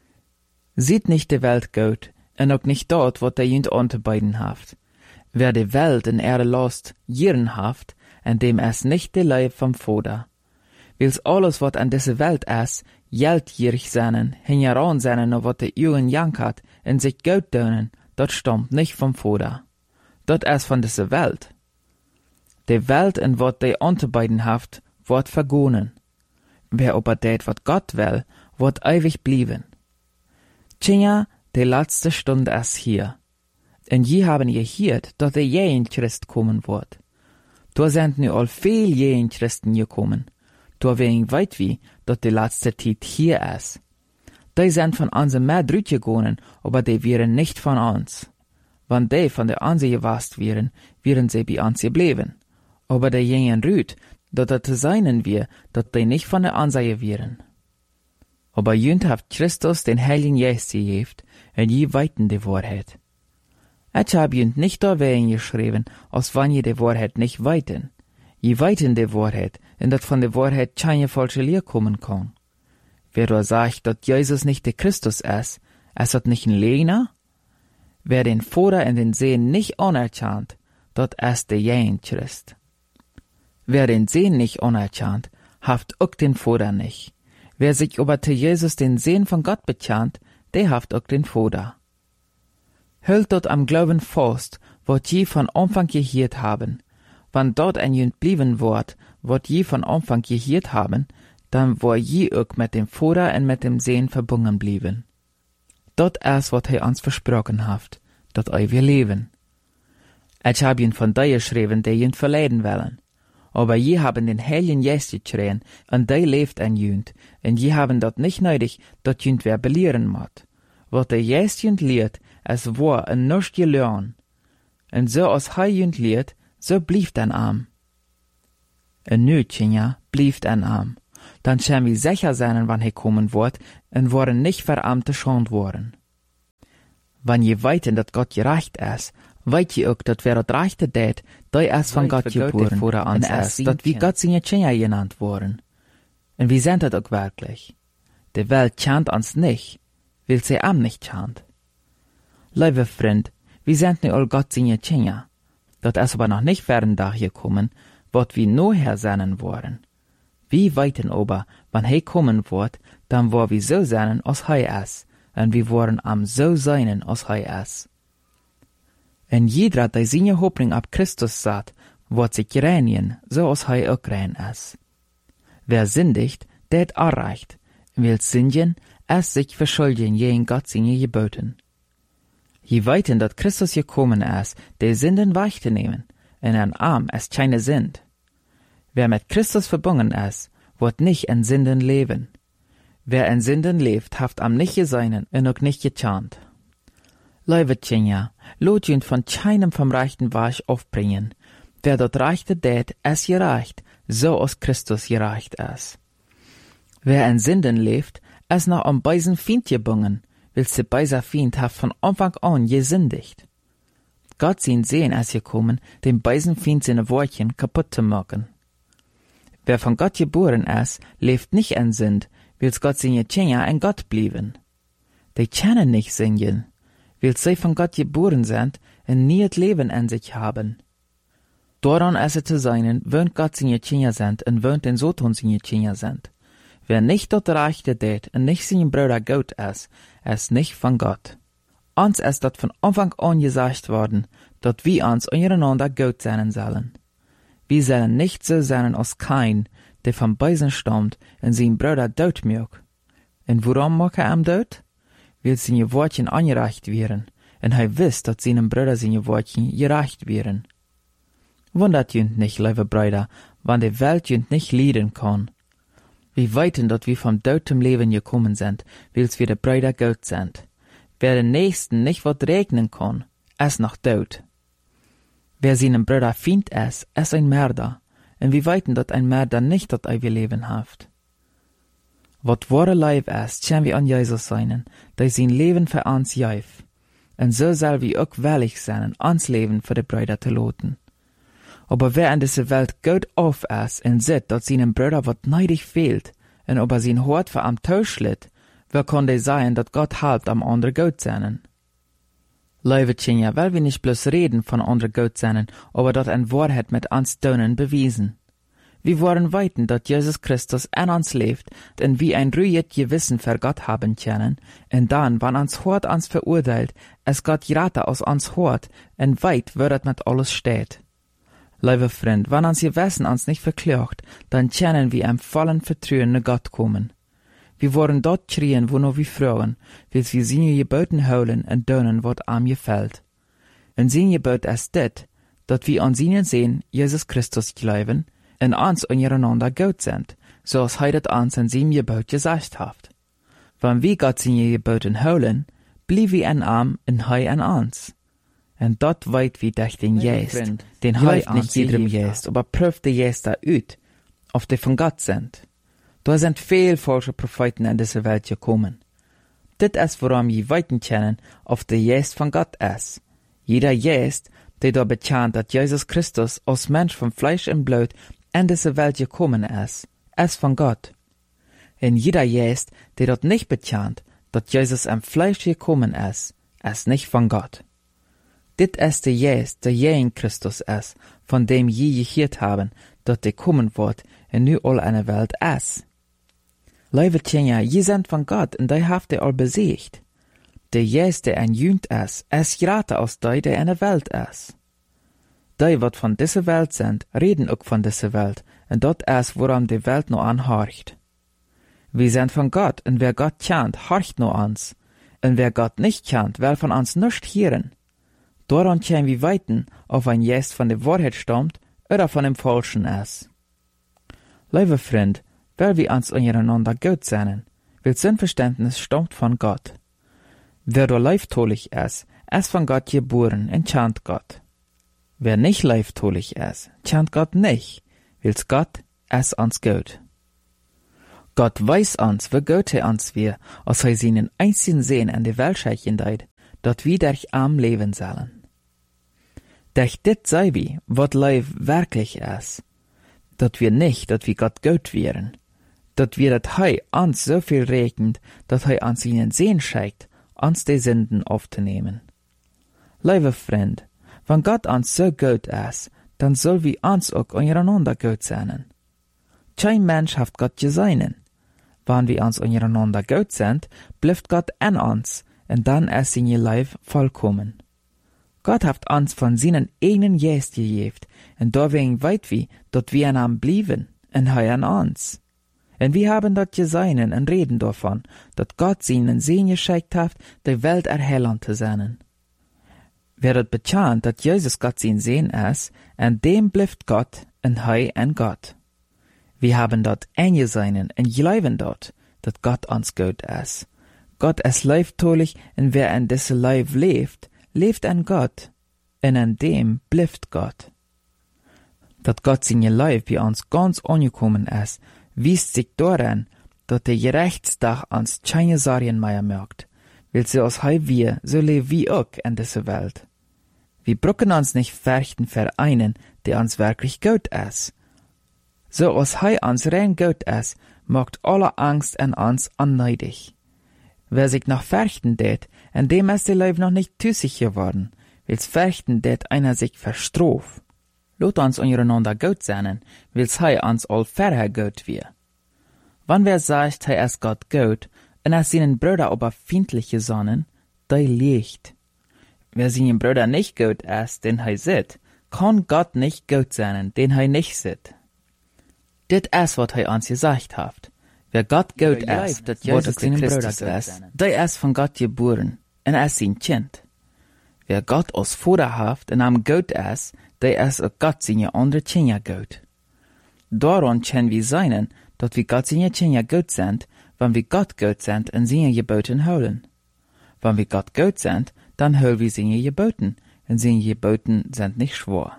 Sieht nicht die Welt gut, und auch nicht dort, wo der jünt unterbeiden haft. Wer die Welt in Erde lost, jieren haft, und dem es nicht die Leib vom Vater. Wils alles, wat an diese Welt ist, geldgierig seinen, hingeran seinen, no wat de Uhren jankert, und sich gut dönen, dat stammt nicht vom Vater. Dat ist von dieser Welt. Die Welt, in wat de unterbeiden haft, wird vergonen. Wer aber det, wat Gott will, wird ewig blieben. Tja, die letzte Stunde ist hier. Und je haben gehört, dass der jeden Christ kommen wird. Da sind nu all viel jeden Christen gekommen. Da wegen weit wie, dass die letzte Zeit hier ist. Die sind von uns mehr drütgegangen, aber die wären nicht von uns. Wenn die von der uns gewasst wären, wären sie bei uns geblieben. Aber die gingen rüt, dass das zu seinen wir, dass die nicht von der uns wären. Aber jünt hat Christus den Heiligen Geist gegeben, und je weiten die Wahrheit. Ich hab jünt nicht da wegen geschrieben, als wann je die Wahrheit nicht weiten. Je weiten die Wahrheit, und dat von der Wahrheit keine falsche Lehre kommen kann. Wer da sagt, dass Jesus nicht der Christus ist hat nicht ein Lehner? Wer den Vater in den Sehen nicht anerkannt, dat ist der jeden Christ. Wer den Sehen nicht anerkannt, haft auch den Vater nicht. Wer sich aber zu Jesus den Sehen von Gott bekannt, der haft auch den Vater. Hält dort am Glauben fast, wat je von Anfang gehört haben. Wann dort ein Jünd blieben wird, wat je von Anfang gehört haben, dann war je auch mit dem Vater und mit dem Sehen verbunden blieben. Dort ist, wat er uns versprochen hat, dat wir leben. Ich hab ihn von dir geschrieben, die Jünd verleiden wollen. Aber je haben den Heiligen Geist geschrien, und der lebt ein Jünd, und je haben dort nicht nötig, dat Jünd wer belehren muss. Wat der Geist Jünd lehrt, es war en nuscht gelernt. En so als hij junt leert, so blieft en arm. En nu, Tjenja, blieft en arm. Dan zijn we zeker zijn wanneer hij komen wordt, en worden niet verarmd te schond worden. Wanneer je weet dat God gerecht is, weet je ook dat wer het rechte deed, dat is van God geboren voor ons is, dat wie God zijn Tjenja genannt worden. En wie zijn dat ook werkelijk? De Welt chant ons nicht, will sie am nicht chant. Liebe Freund, wir sind nu all Gott seine Tjenja. Dat is aber noch nicht fern da gekommen, wat wir noher sein worden. Wir weiten aber, wann hij kommen wird, dann war wir so sein, als hij is, en wir worden am so sein, als hij is. En jeder, der seine Hoffnung ab Christus satt, wird sich reinigen, so als hij auch rein is. Wer sündigt, der hat erreicht, will sündigen, es sich verschuldigen gegen Gott seine Geboten. Je weiten dat Christus gekommen is, de Sünden weg te nemen, en een arm es keine Sünd. Wer mit Christus verbunden is, wird nicht in Sünden leben. Wer in Sünden lebt, haft am nicht geseinen en auch nicht gechant. Liebe Tjenja, lot jünt von keinem vom rechten Weg aufbringen. Wer dort rechte tät, es gereicht, so als Christus gereicht is. Wer in Sünden lebt, es noch am beisen Feind gebunden, will se beiser Feind haft von Anfang an gesündigt. Gott sein Sehen ist gekommen, dem beisen Feind seine Wortchen kaputt zu machen. Wer von Gott geboren ist, lebt nicht in Sünd, will Gott seine Tjenja in Gott blieben. Die können nicht singen, weil sie von Gott geboren sind und nie das Leben in sich haben. Daran ist es zu sein, wenn Gott seine Tjenja sind und wenn den Sohn seine Tjenja sind. Wer nicht dort Rechte tät und nicht sein Bruder Gott ist nicht von Gott. Uns ist dat von Anfang an gesagt worden, dat wir uns untereinander Gott sein sollen. Wir sollen nicht so sein als Kain, der vom Beisen stammt und sein Bruder dort mögt. Und warum mag ihm dort? Weil seine Wortchen angereicht werden, und er wisst, dat seinem Bruder seine Wortchen gereicht werden. Wundert jünt nicht, liebe Brüder, wann die Welt jünt nicht leiden kann. Wir weiten, dat wir vom Tod zum Leben gekommen sind, weil's wir der Brüder Gott sind. Wer den Nächsten nicht wat regnen kann, ist noch tot. Wer seinem Bruder Feind ist ein Mörder, und wir weiten, dat ein Mörder nicht dat ewige Leben haft. Wat wahre Leib ist, können wir an Jesus sein, der sein Leben für uns gäf. Und so soll wir auch willig sein, uns Leben für die Brüder zu loten. Aber wer in dieser Welt Gott auf ist und sieht, dass seinem Bruder wat neidig fehlt, und ob sein Hort für am Tod schlitt, wer kann der sein, dass Gott halbt am andere Gott sein? Liebe Tjenja, weil wir nicht bloß reden von andere Gott sein, aber dat in Wahrheit mit uns Tönen bewiesen. Wir wollen weiten, dass Jesus Christus in uns lebt, und wir ein ruhiges Gewissen für Gott haben können, und dann, wann uns Hort uns verurteilt, es Gott gerate aus uns Hort, und weit wird mit alles steht. Liebe Freund, wenn uns Gewissen uns nicht verklagt, dann können wir im vollen Vertrauen nach Gott kommen. Wir wollen dort schreien, wo nur wir fragen, weil wir seine Geboten holen und tun, was ihm gefällt. Und sein Gebot ist das, dass wir an seinen Sehen Jesus Christus glauben und uns untereinander Gott sind, so als er das uns in seinem Gebot gesagt hat. Wenn wir Gott seine Geboten holen, bleiben wir in ihm und er in uns. Und dort weit wie durch den Geist, den hilft nicht jedem Geist, aber prüft der Geist da ut, ob die von Gott sind. Da sind viel falsche Propheten in diese Welt gekommen. Dit ist, woran wir weiten können, ob der Geist von Gott ist. Jeder Geist, der da bekannt, dass Jesus Christus als Mensch von Fleisch und Blut in diese Welt gekommen ist von Gott. Und jeder Geist, der dort nicht bekannt, dass Jesus im Fleisch gekommen ist nicht von Gott. Dit ist der Geist, der je in Christus ist, von dem je gehört haben, dass der kommen wird und nu all eine Welt ist. Liebe Tjenja, je sind von Gott und die haft ihr all besiegt. Der Geist, der ein Jünd ist gerade aus der in der Welt ist. Die, wat von dieser Welt sind, reden auch von dieser Welt, und dort ist, woran die Welt nur anhorcht. Wir sind von Gott, und wer Gott kennt, horcht nur uns, und wer Gott nicht kennt, will von uns nicht hören. Daran können wir weiten, ob ein Geist von der Wahrheit stammt oder von dem Falschen ist. Liebe Freund, weil wir uns untereinander Gott sein, weil sein Verständnis stammt von Gott. Wer do leiftolig ist von Gott geboren und chant Gott. Wer nicht leiftolig ist, chant Gott nicht, weil's Gott ist uns gut. Gott weiß uns, wie gut uns wir, als seinen einzigen Sehen an die Welt scheichen deit, dat wir durch arm leben sollen. Durch dit sei wie, wat Leib wirklich ist, dat wir nicht, dat wir Gott gut wären, dat wir dat Hei uns so viel regnet, dat Hei uns ihnen Sehen scheicht, uns die Sünden aufzunehmen. Liebe Freund, wenn Gott uns so gut ist, dann soll wir uns auch untereinander gut sein. Kein Mensch hat Gott gesehen. Wenn wir uns untereinander gut sind, bleibt Gott an uns, und dann ist sein Leib vollkommen. Gott hat uns von seinen eigenen Geist gegeben, und deswegen weit wir, dass wir an ihm bleiben, und er an uns. Und wir haben dort gesehen und reden davon, dass Gott seinen Segen geschickt hat, die Welt erhellen zu sein. Wer dort bekannt, dass Jesus Gott sein Segen ist, und dem bleibt Gott, und er an Gott. Wir haben dort eingesehen und glauben dort, dass Gott uns gut ist. Gott ist leibtolig, und wer in diesem Leib lebt, lebt an Gott, und an dem bleibt Gott. Dass Gott sein Leib bei uns ganz angekommen ist, wiest sich daran, dass der Gerichtstag uns keine Sorgen mehr macht, weil so als wir, so leben wir auch in dieser Welt. Wir brauchen uns nicht fürchten für einen, der uns wirklich gut ist. So als uns rein gut ist, macht alle Angst an uns unneidig. Wer sich noch fürchten tät, an dem ist der Leib noch nicht tüssig geworden, weil's fürchten tät einer sich verstrof. Lot uns untereinander gut sein, weil's uns all vorher gut wir. Wann wer sagt, ist Gott gut, und seinen Brüder aber findliche Sonnen, der liegt. Wer seinen Brüder nicht gut ist, den sieht, kann Gott nicht gut sein, den nicht sieht. Dit ist, was uns gesagt hat. Wer Gott gut ist, wird es seinen Bruder ist, der ist von Gott geboren, und ist sein Kind. Wer Gott als Vater hat und am gut ist, der ist auch Gott seine andere Kinder gut. Daran können wir sein, dass wir Gott seine Kinder gut sind, wenn wir Gott gut sind und seine Geboten holen. Wenn wir Gott gut sind, dann holen wir seine Geboten, und seine Geboten sind nicht schwor.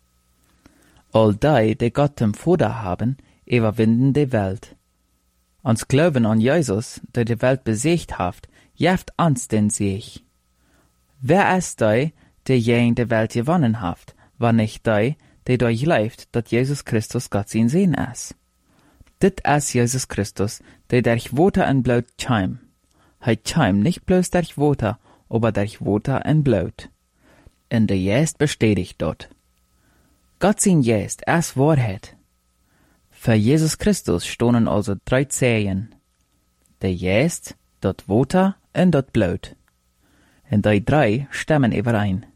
All die Gott im Vater haben, überwinden die Welt. Uns Glauben an Jesus, der die Welt besiegt hat, jeft uns den Sieg. Wer ist der je die Welt gewonnen hat, wenn nicht der durchläuft, dass Jesus Christus Gott sein Sehen ist? Dit ist Jesus Christus, der durch Wasser und Blut scheim. Scheim nicht bloß durch Wasser, aber durch Wasser und Blut. Und der Geist bestätigt dort. Gott sein Geist ist Wahrheit. Für Jesus Christus stonden also 3 Zeichen. Der Geist, dort Wasser und dort Blut. Und die 3 stimmen überein.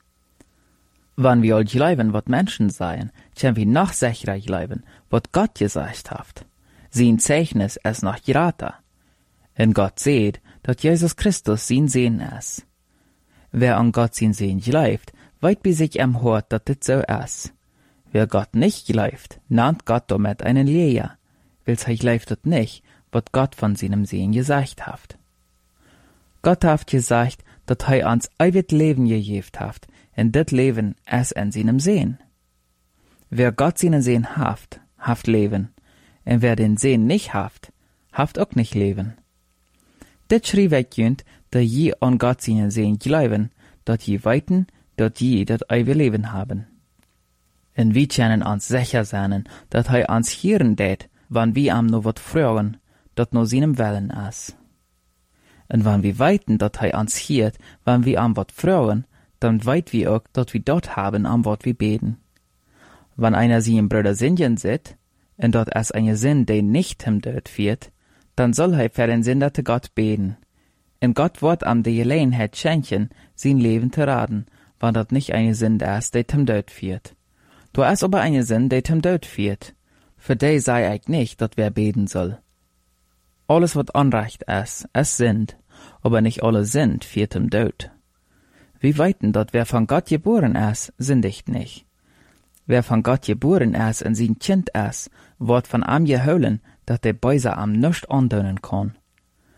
Wenn wir all glauben, was Menschen sagen, können wir noch sicherer glauben, was Gott gesagt hat. Sein Zeichnis ist noch geraten. Und Gott sieht, dass Jesus Christus sein Sehen ist. Wer an Gott sein Sehen glaubt, weit bei sich am Hort, dass das so ist. Wer Gott nicht glaubt, nannt Gott damit einen Lehrer, weil er glaubt nicht, was Gott von seinem Sehen gesagt hat. Gott hat gesagt, dass uns ewig Leben gegeben hat, und das Leben ist in seinem Sehen. Wer Gott seinen Sehen haft Leben, und wer den Sehen nicht haft auch nicht Leben. Das schrieb jünd, dass je an Gott seinen Sehen glauben, dass je weiten, dass je das ewige Leben haben. Und wir können uns sicher sein, dass uns hören tät, wenn wir am noch wat fragen, dat nur seinem Willen ist. Und wenn wir weiten, dass uns hört, wenn wir am wat fragen, dann weit wir auch, dass wir dort haben, am wat wir beten. Wenn einer seinen Bruder Sünden sieht, und dort ist eine Sinn, der nicht ihm dort führt, dann soll für den Sünder Gott beten. Und Gott wird am die Gelegenheit schenken, sein Leben zu raten, wenn dort nicht eine Sünde ist, der ihm dort führt. Du ist aber eine Sünde, der ihm dort führt. Für die sei ich nicht, dass wer beten soll. Alles, was Unrecht ist Sünd, aber nicht alle Sünd führt ihm Tod. Wir weiten, dass wer von Gott geboren ist, sündigt nicht. Wer von Gott geboren ist und sein Kind ist, wird von ihm geholen, dass der Böse am nicht andönen kann.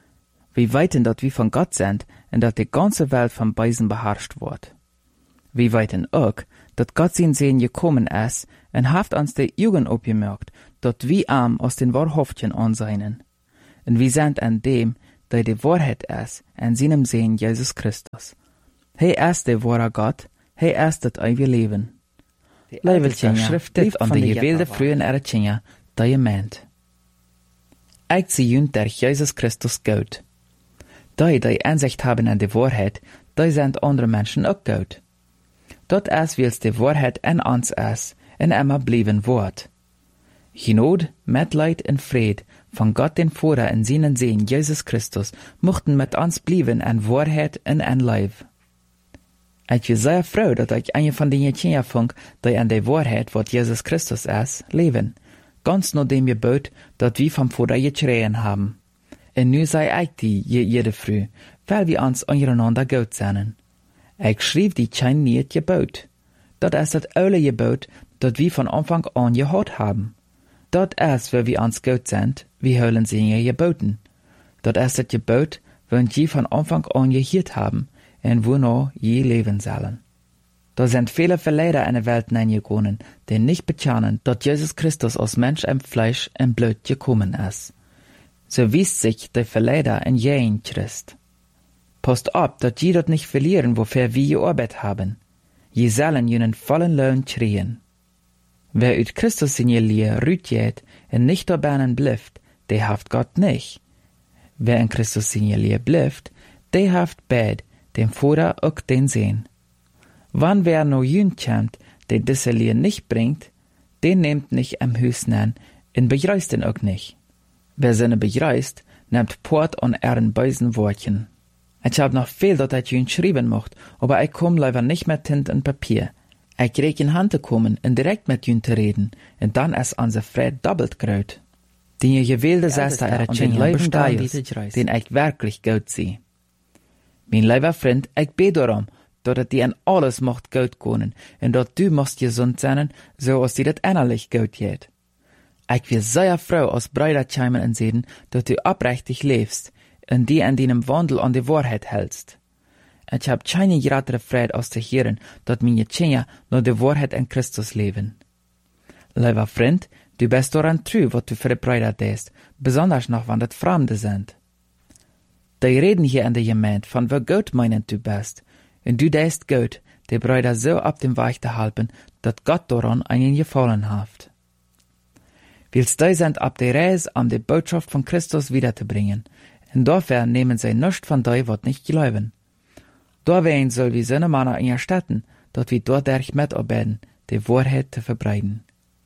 Wir weten dat wir von Gott sind und dat die ganze Welt vom Bösen beherrscht wird. Wir weten auch, dat Gott sein Sehen gekommen ist und haft uns die Augen aufgemerkt, dat wir arm aus den Wahrhaftigen ansehen. Und wir sind an dem, der die Wahrheit ist, an seinem Sehen Jesus Christus. Er ist der wahre Gott, er ist das ewige Leben. Leiveltjen schriftet an de gewilde frühen Eretjenja, dat je meent. Ik zie junt der Jesus Christus goed. Die Einsicht haben an die Wahrheit, die sind andere Menschen auch gut. Dat is wils die Wahrheit in uns ist, en immer blieben wird. Genot, Mitleid und Fried von Gott den Vater in seinen Sehen Jesus Christus mochten mit uns blieben in Wahrheit und in Leib. Ich bin sehr froh, dass ich eine von den Kindern fand, die an der Wahrheit, was Jesus Christus ist, leben. Ganz nur dem Gebot, das wir vom Vater geschrien haben. Und nu sei ich die jede Früh, weil wir uns untereinander gut sind. Ich schrieb die kein nicht Gebot. Das ist das alte Gebot, das wir von Anfang an gehört haben. Das ist, weil wir uns gut sind, wir hören sie geboten. Das ist das Gebot, wenn wir von Anfang an gehört haben, und wonach je leben sollen. Da sind viele Verleider in der Welt hineingegangen, die nicht bekennen, dass Jesus Christus aus Mensch im Fleisch und Blut gekommen ist. So wies sich der Verleider in jeden Christ. Passt auf, dass je dort nicht verlieren, wofür wir gearbeitet haben. Je sollen jenen vollen Lohn kriegen. Wer ut Christus in je Lehr rütjet und nicht dabei bleibt, der haft Gott nicht. Wer in Christus in je Lehr bleibt, der haft beid, dem Vater auch den Sehen. Wann wer no jünd kommt, der diese Lehr nicht bringt, den nehmt nicht am Hüsten an, und begreist ihn auch nicht. Wer seine begreist, nimmt Port an ihren bösen Wortchen. Ich hab noch viel, dat ich jünd schreiben mocht, aber ich komm leider nicht mit Tint und Papier. Ich krieg in Hand zu kommen und direkt mit jünd zu reden, und dann ist unser Fried doppelt gröt. Den je gewählte Sester erretchen Leben Gaius, den ich wirklich gut sehe. Mein lieber Freund, ich bete darum, dass die an alles macht gut können, und dass du musst gesund sein, so als die das innerlich gut geht. Ich will sehr froh aus Brüder kommen und sehen, dass du aufrichtig lebst, und die an deinem Wandel an die Wahrheit hältst. Ich hab keine größere Freude aus zu hören, dass meine Kinder nur die Wahrheit in Christus leben. Lieber Freund, du bist daran treu, was du für die Brüder tust, besonders noch, wenn das Fremde sind. Die reden hier in der Gemeinde von wie gut meinend du bist, und du tust gut, die Brüder so auf dem Weg zu halten, dass Gott daran einen gefallen hat. Willst du sind auf der Reise, um die Botschaft von Christus wiederzubringen, und dafür nehmen sie nichts von dir, was nicht glauben. Dawein soll wir seine Männer in erstatten, dass wir dadurch mitarbeiten, die Wahrheit zu verbreiten.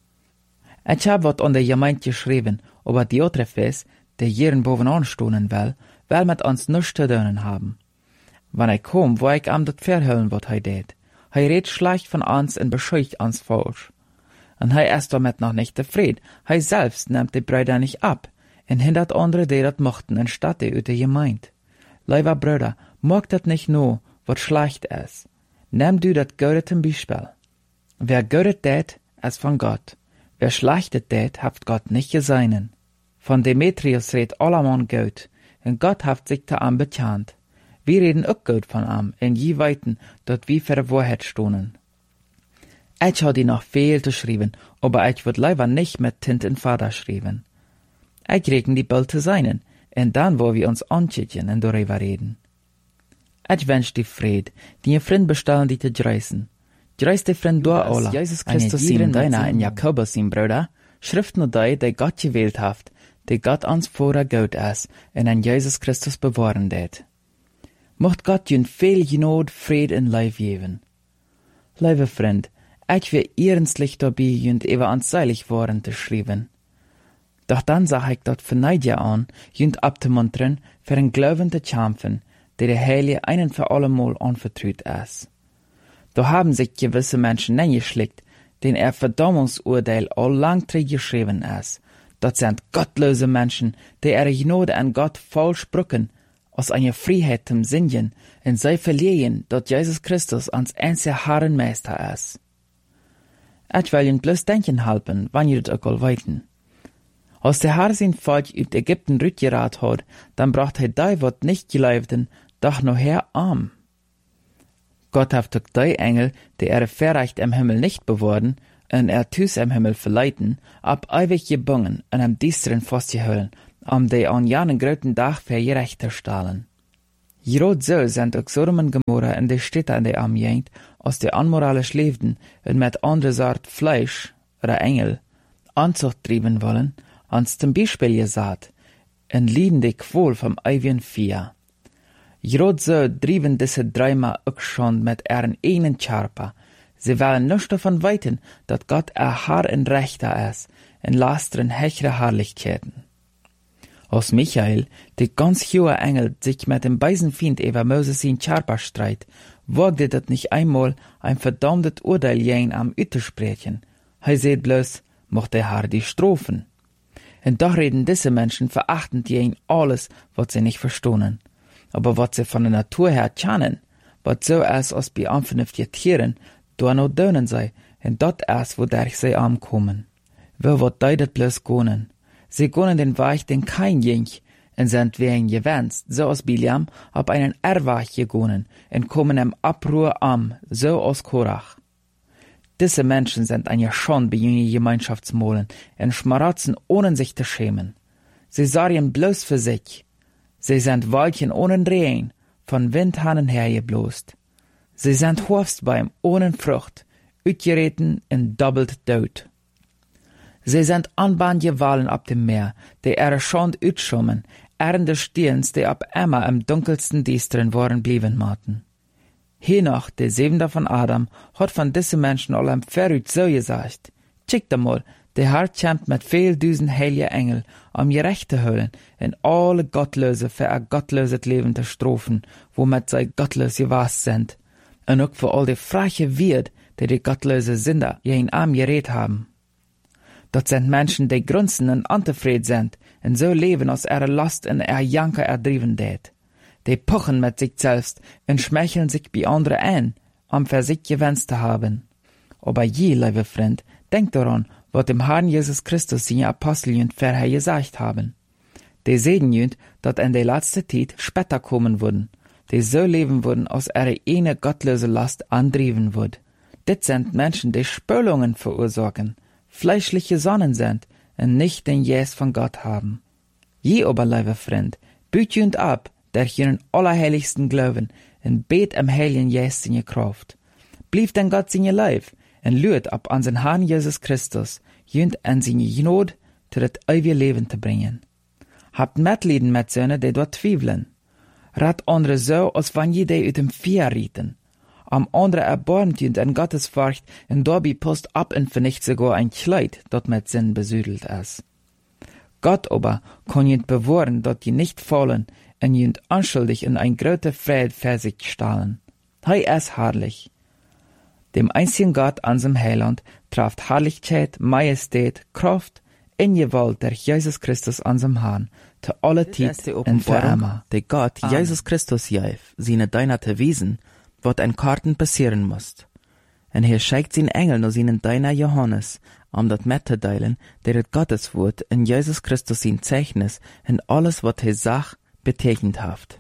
Ich hab was an der Gemeinde geschrieben, aber die andere Fest, der hier bovenan stonen will mit uns nichts zu tun haben. Wenn ich komm, wo ich am das verhüllen, was tät. Redt schlecht von uns und bescheucht uns falsch. Und ist damit noch nicht zufrieden. Selbst nimmt die Brüder nicht ab und hindert andere, die das mochten, anstatt die Ute Gemeinde. Lieber Brüder, mag das nicht nur, was schlecht ist. Nimm du das Gute zum Beispiel. Wer Gute tät, ist von Gott. Wer Schlechtes tät, haft Gott nicht geseinen. Von Demetrius redt allemann gut, und Gott haft sich da am bekannt. Wir reden auch gut von am, und je weiten, dort wir für die Wahrheit stonen. Ich hab die noch viel zu schreiben, aber ich würd lieber nicht mit Tint und Vater schreiben. Ich regen die bald zu seinen, und dann wo wir uns anschicken und darüber reden. Ich wünsch die Fried, die ihr Freund bestellen, die zu dreisen. Dreist die Freund durch alle, Jesus Christus ihm deiner in Jakobus ihm Bruder, Schrift nur die Gott gewählt haft, die Gott uns vorher gut ist, und an Jesus Christus bewahren det. Mocht Gott jün viel Genot, Fried und Leib geben. Liebe Freund, ich will ernstlich dabei jünd über uns seilig worden zu schreiben. Doch dann sag ich dort verneid ja an, jünd abzumuntern, für den Glauben zu kämpfen, der der Heilige einen für allemal anvertraut ist. Da haben sich gewisse Menschen eingeschlickt, denen Verdammungsurteil all lang geschrieben ist. Das sind gottlose Menschen, die ihre Gnade an Gott falsch brücken, aus einer Freiheit zum Singen, und sie verlieren, dass Jesus Christus ans einzige Herren Meister ist. Ich will Ihnen bloß denken helfen, wann ihr das auch all weiten. Als der Herr sein Volk uit Ägypten rütgerat hat, dann bracht die, wat nicht geleefden, doch noch her arm. Gott hat ook die Engel, die verrecht im Himmel nicht beworden, en thuis im Himmel verleiten, ab ewig gebungen en am Diesteren festgehouden, die an janen groten Dag für gerecht te stellen. Groot so sind ook Sodom en Gomorra in de Städte an der Amjengd, als die unmoralisch leefden en met andere Sort Fleisch, oder Engel, Anzucht trieben wollen, ans zum Beispiel gesagt, en lieden die Qual vom ewigen Feuer. Groot so drieben diese dreimal ook schon mit ihren eigenen Charpa. Sie wollen nicht davon weiten, dass Gott Herr und Rechter ist, en lasteren hechere Herrlichkeiten. Als Michael, die ganz hohe Engel, sich mit dem bösen Feind über Moses in Charpa streit, wagte das nicht einmal ein verdammtes Urteil jen am Uitersprechen. Seht bloß, mocht der Herr die Strophen. Und doch reden diese Menschen verachtend jen alles, was sie nicht verstohnen. Aber was sie von der Natur her kennen, was so ist als bei unvernünftigen Tieren, da noch dönen sei, und dat ist, wodurch sie ankommen. Wo wat deidet bloß gonen? Sie gonen den Weg, den kein jink, und sind wegen gewänzt, so als Biliam, ab einen Erwach gegonen, und kommen im Abruhr am, so als Korach. Diese Menschen sind ein Schande bei jungen Gemeinschaftsmolen, und schmaratzen, ohne sich zu schämen. Sie sorgen bloß für sich. Sie sind Weilchen ohne Drehen, von Windhanen hergeblost. Sie sind Horstbeim ohne Frucht, utgereten und doppelt tot. Sie sind anbahnje Walen ab dem Meer, die ihre Schand utschummen, ernde Stirns, die ab immer im dunkelsten Diesteren waren blieben maten. Henoch, der Siebente von Adam, hat von diesen Menschen allem verrückt so gesagt, schickt einmal, der Herr kämpft mit viel Düsen heilige Engel, gerecht zu holen, in alle Gottlöse für ein gottlöses Leben zu strofen, womit sie gottlos gewasst sind, und auch für all die freche Wirt, die gottlöse Sünder in Arm gerät haben. Dort sind Menschen, die grunzen und unzufrieden sind, und so leben aus ihrer Last und ihrer Janker erdrieben det. Die pochen mit sich selbst und schmeicheln sich bei anderen ein, für sich gewünscht zu haben. Aber je, liebe Freund, denkt daran, was dem Herrn Jesus Christus seine Apostel vorher gesagt haben. Die sehen jünd, dass in der letzten Zeit später kommen würden, die so leben würden, aus ihrer eine gottlose Last andrieben wird. Dit sind Menschen, die Spölungen verursachen, fleischliche Sonnen sind und nicht den Jes von Gott haben. Je aber, liebe Freund, büt jünd ab, durch ihren allerheiligsten Glauben und bet am heiligen Jes seine Kraft. Blieb denn Gott seine Leib und lüht ab an den Herrn Jesus Christus, jünd an seine Gnade zu das ewige Leben zu bringen. Habt Mitleiden mit Söhnen, die dort zweifeln. Rat andere so, als wenn je die uit dem Feuer rieten. Am andere erbarmt jünd an Gottes Furcht und dabei post ab und vernicht sogar ein Kleid, dat mit Sinn besüdelt ist. Gott aber kann jünd bewahren, dat die nicht fallen und jünd unschuldig in ein großer Fried für sich stahlen. Hei ist herrlich. Dem einzigen Gott an seinem Heiland traft Herrlichkeit, Majestät, Kraft in Gewalt durch Jesus Christus an seinem Herrn, zu aller Zeit und für immer. Der Gott, Jesus Christus, jeif, seine Deiner te wiesen, wat ein Karten passieren muss. Und schickt sein Engel noch seinen Deiner Johannes, dat mitzuteilen, der het Gotteswort in Jesus Christus sein Zeichnis und alles, wat sagt, betekend haft.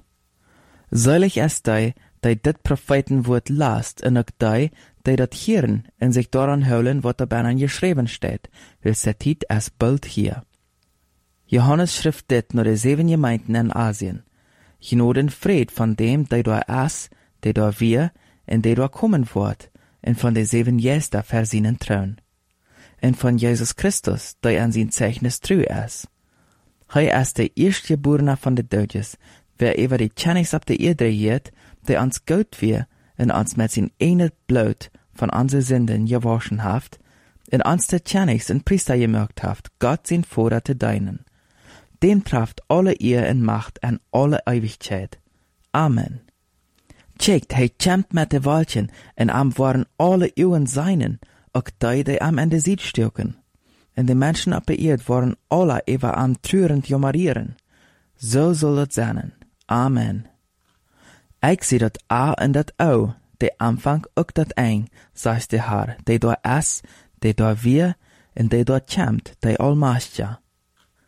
Selig ist die dit Prophetenwort lasst, und auch die dat hören und sich daran holen, wat dabei geschrieben steht, weil se Tiet es bald hier. Johannes schrift dit nur die 7 Gemeinden in Asien. Gnade und Fried von dem, der da ist, der da wir, und der da kommen wird, und von den 7 Gästen für seinen Thron. Und von Jesus Christus, der an sein Zeichnis treu ist. Er ist der Erstgeborene von den Dödes, wer über die Tschennigs ab der Erde geht, der ans Gott wir, und ans mit sein eigenes Blut von unseren Sünden gewaschen haft, und ans der Tschennigs und Priester gemerkt haft, Gott sein Vater zu deinen. Dem traft alle Ehr und Macht an alle Ewigkeit. Amen. Checkt, kämpft mit de Waldchen, und am waren alle Ewen seinen, auch die am Ende Sied stürken. Und die Menschen ab der Erde waren alle über am trürend jamarieren. So soll es sein. Amen. Ich sehe dat A und dat O, der Anfang auch dat Ein, sagt der Herr, der da ist, der da wir, und der da kämpft, der Allmächtige.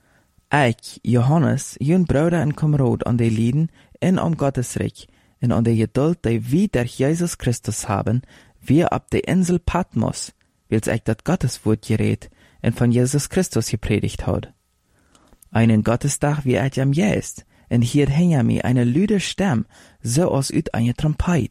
Ik, Johannes, jun broeder en kameraad aan de lieden en om Gottesreich, en aan de geduld die wir durch Jesus Christus haben, wir ab de Insel Patmos, wils ich dat Gotteswort geredet en von Jesus Christus gepredigt had. Einen Gottesdag wie ich am jest, en hier hing mir eine lüde Stem, so als uit eine Trompet.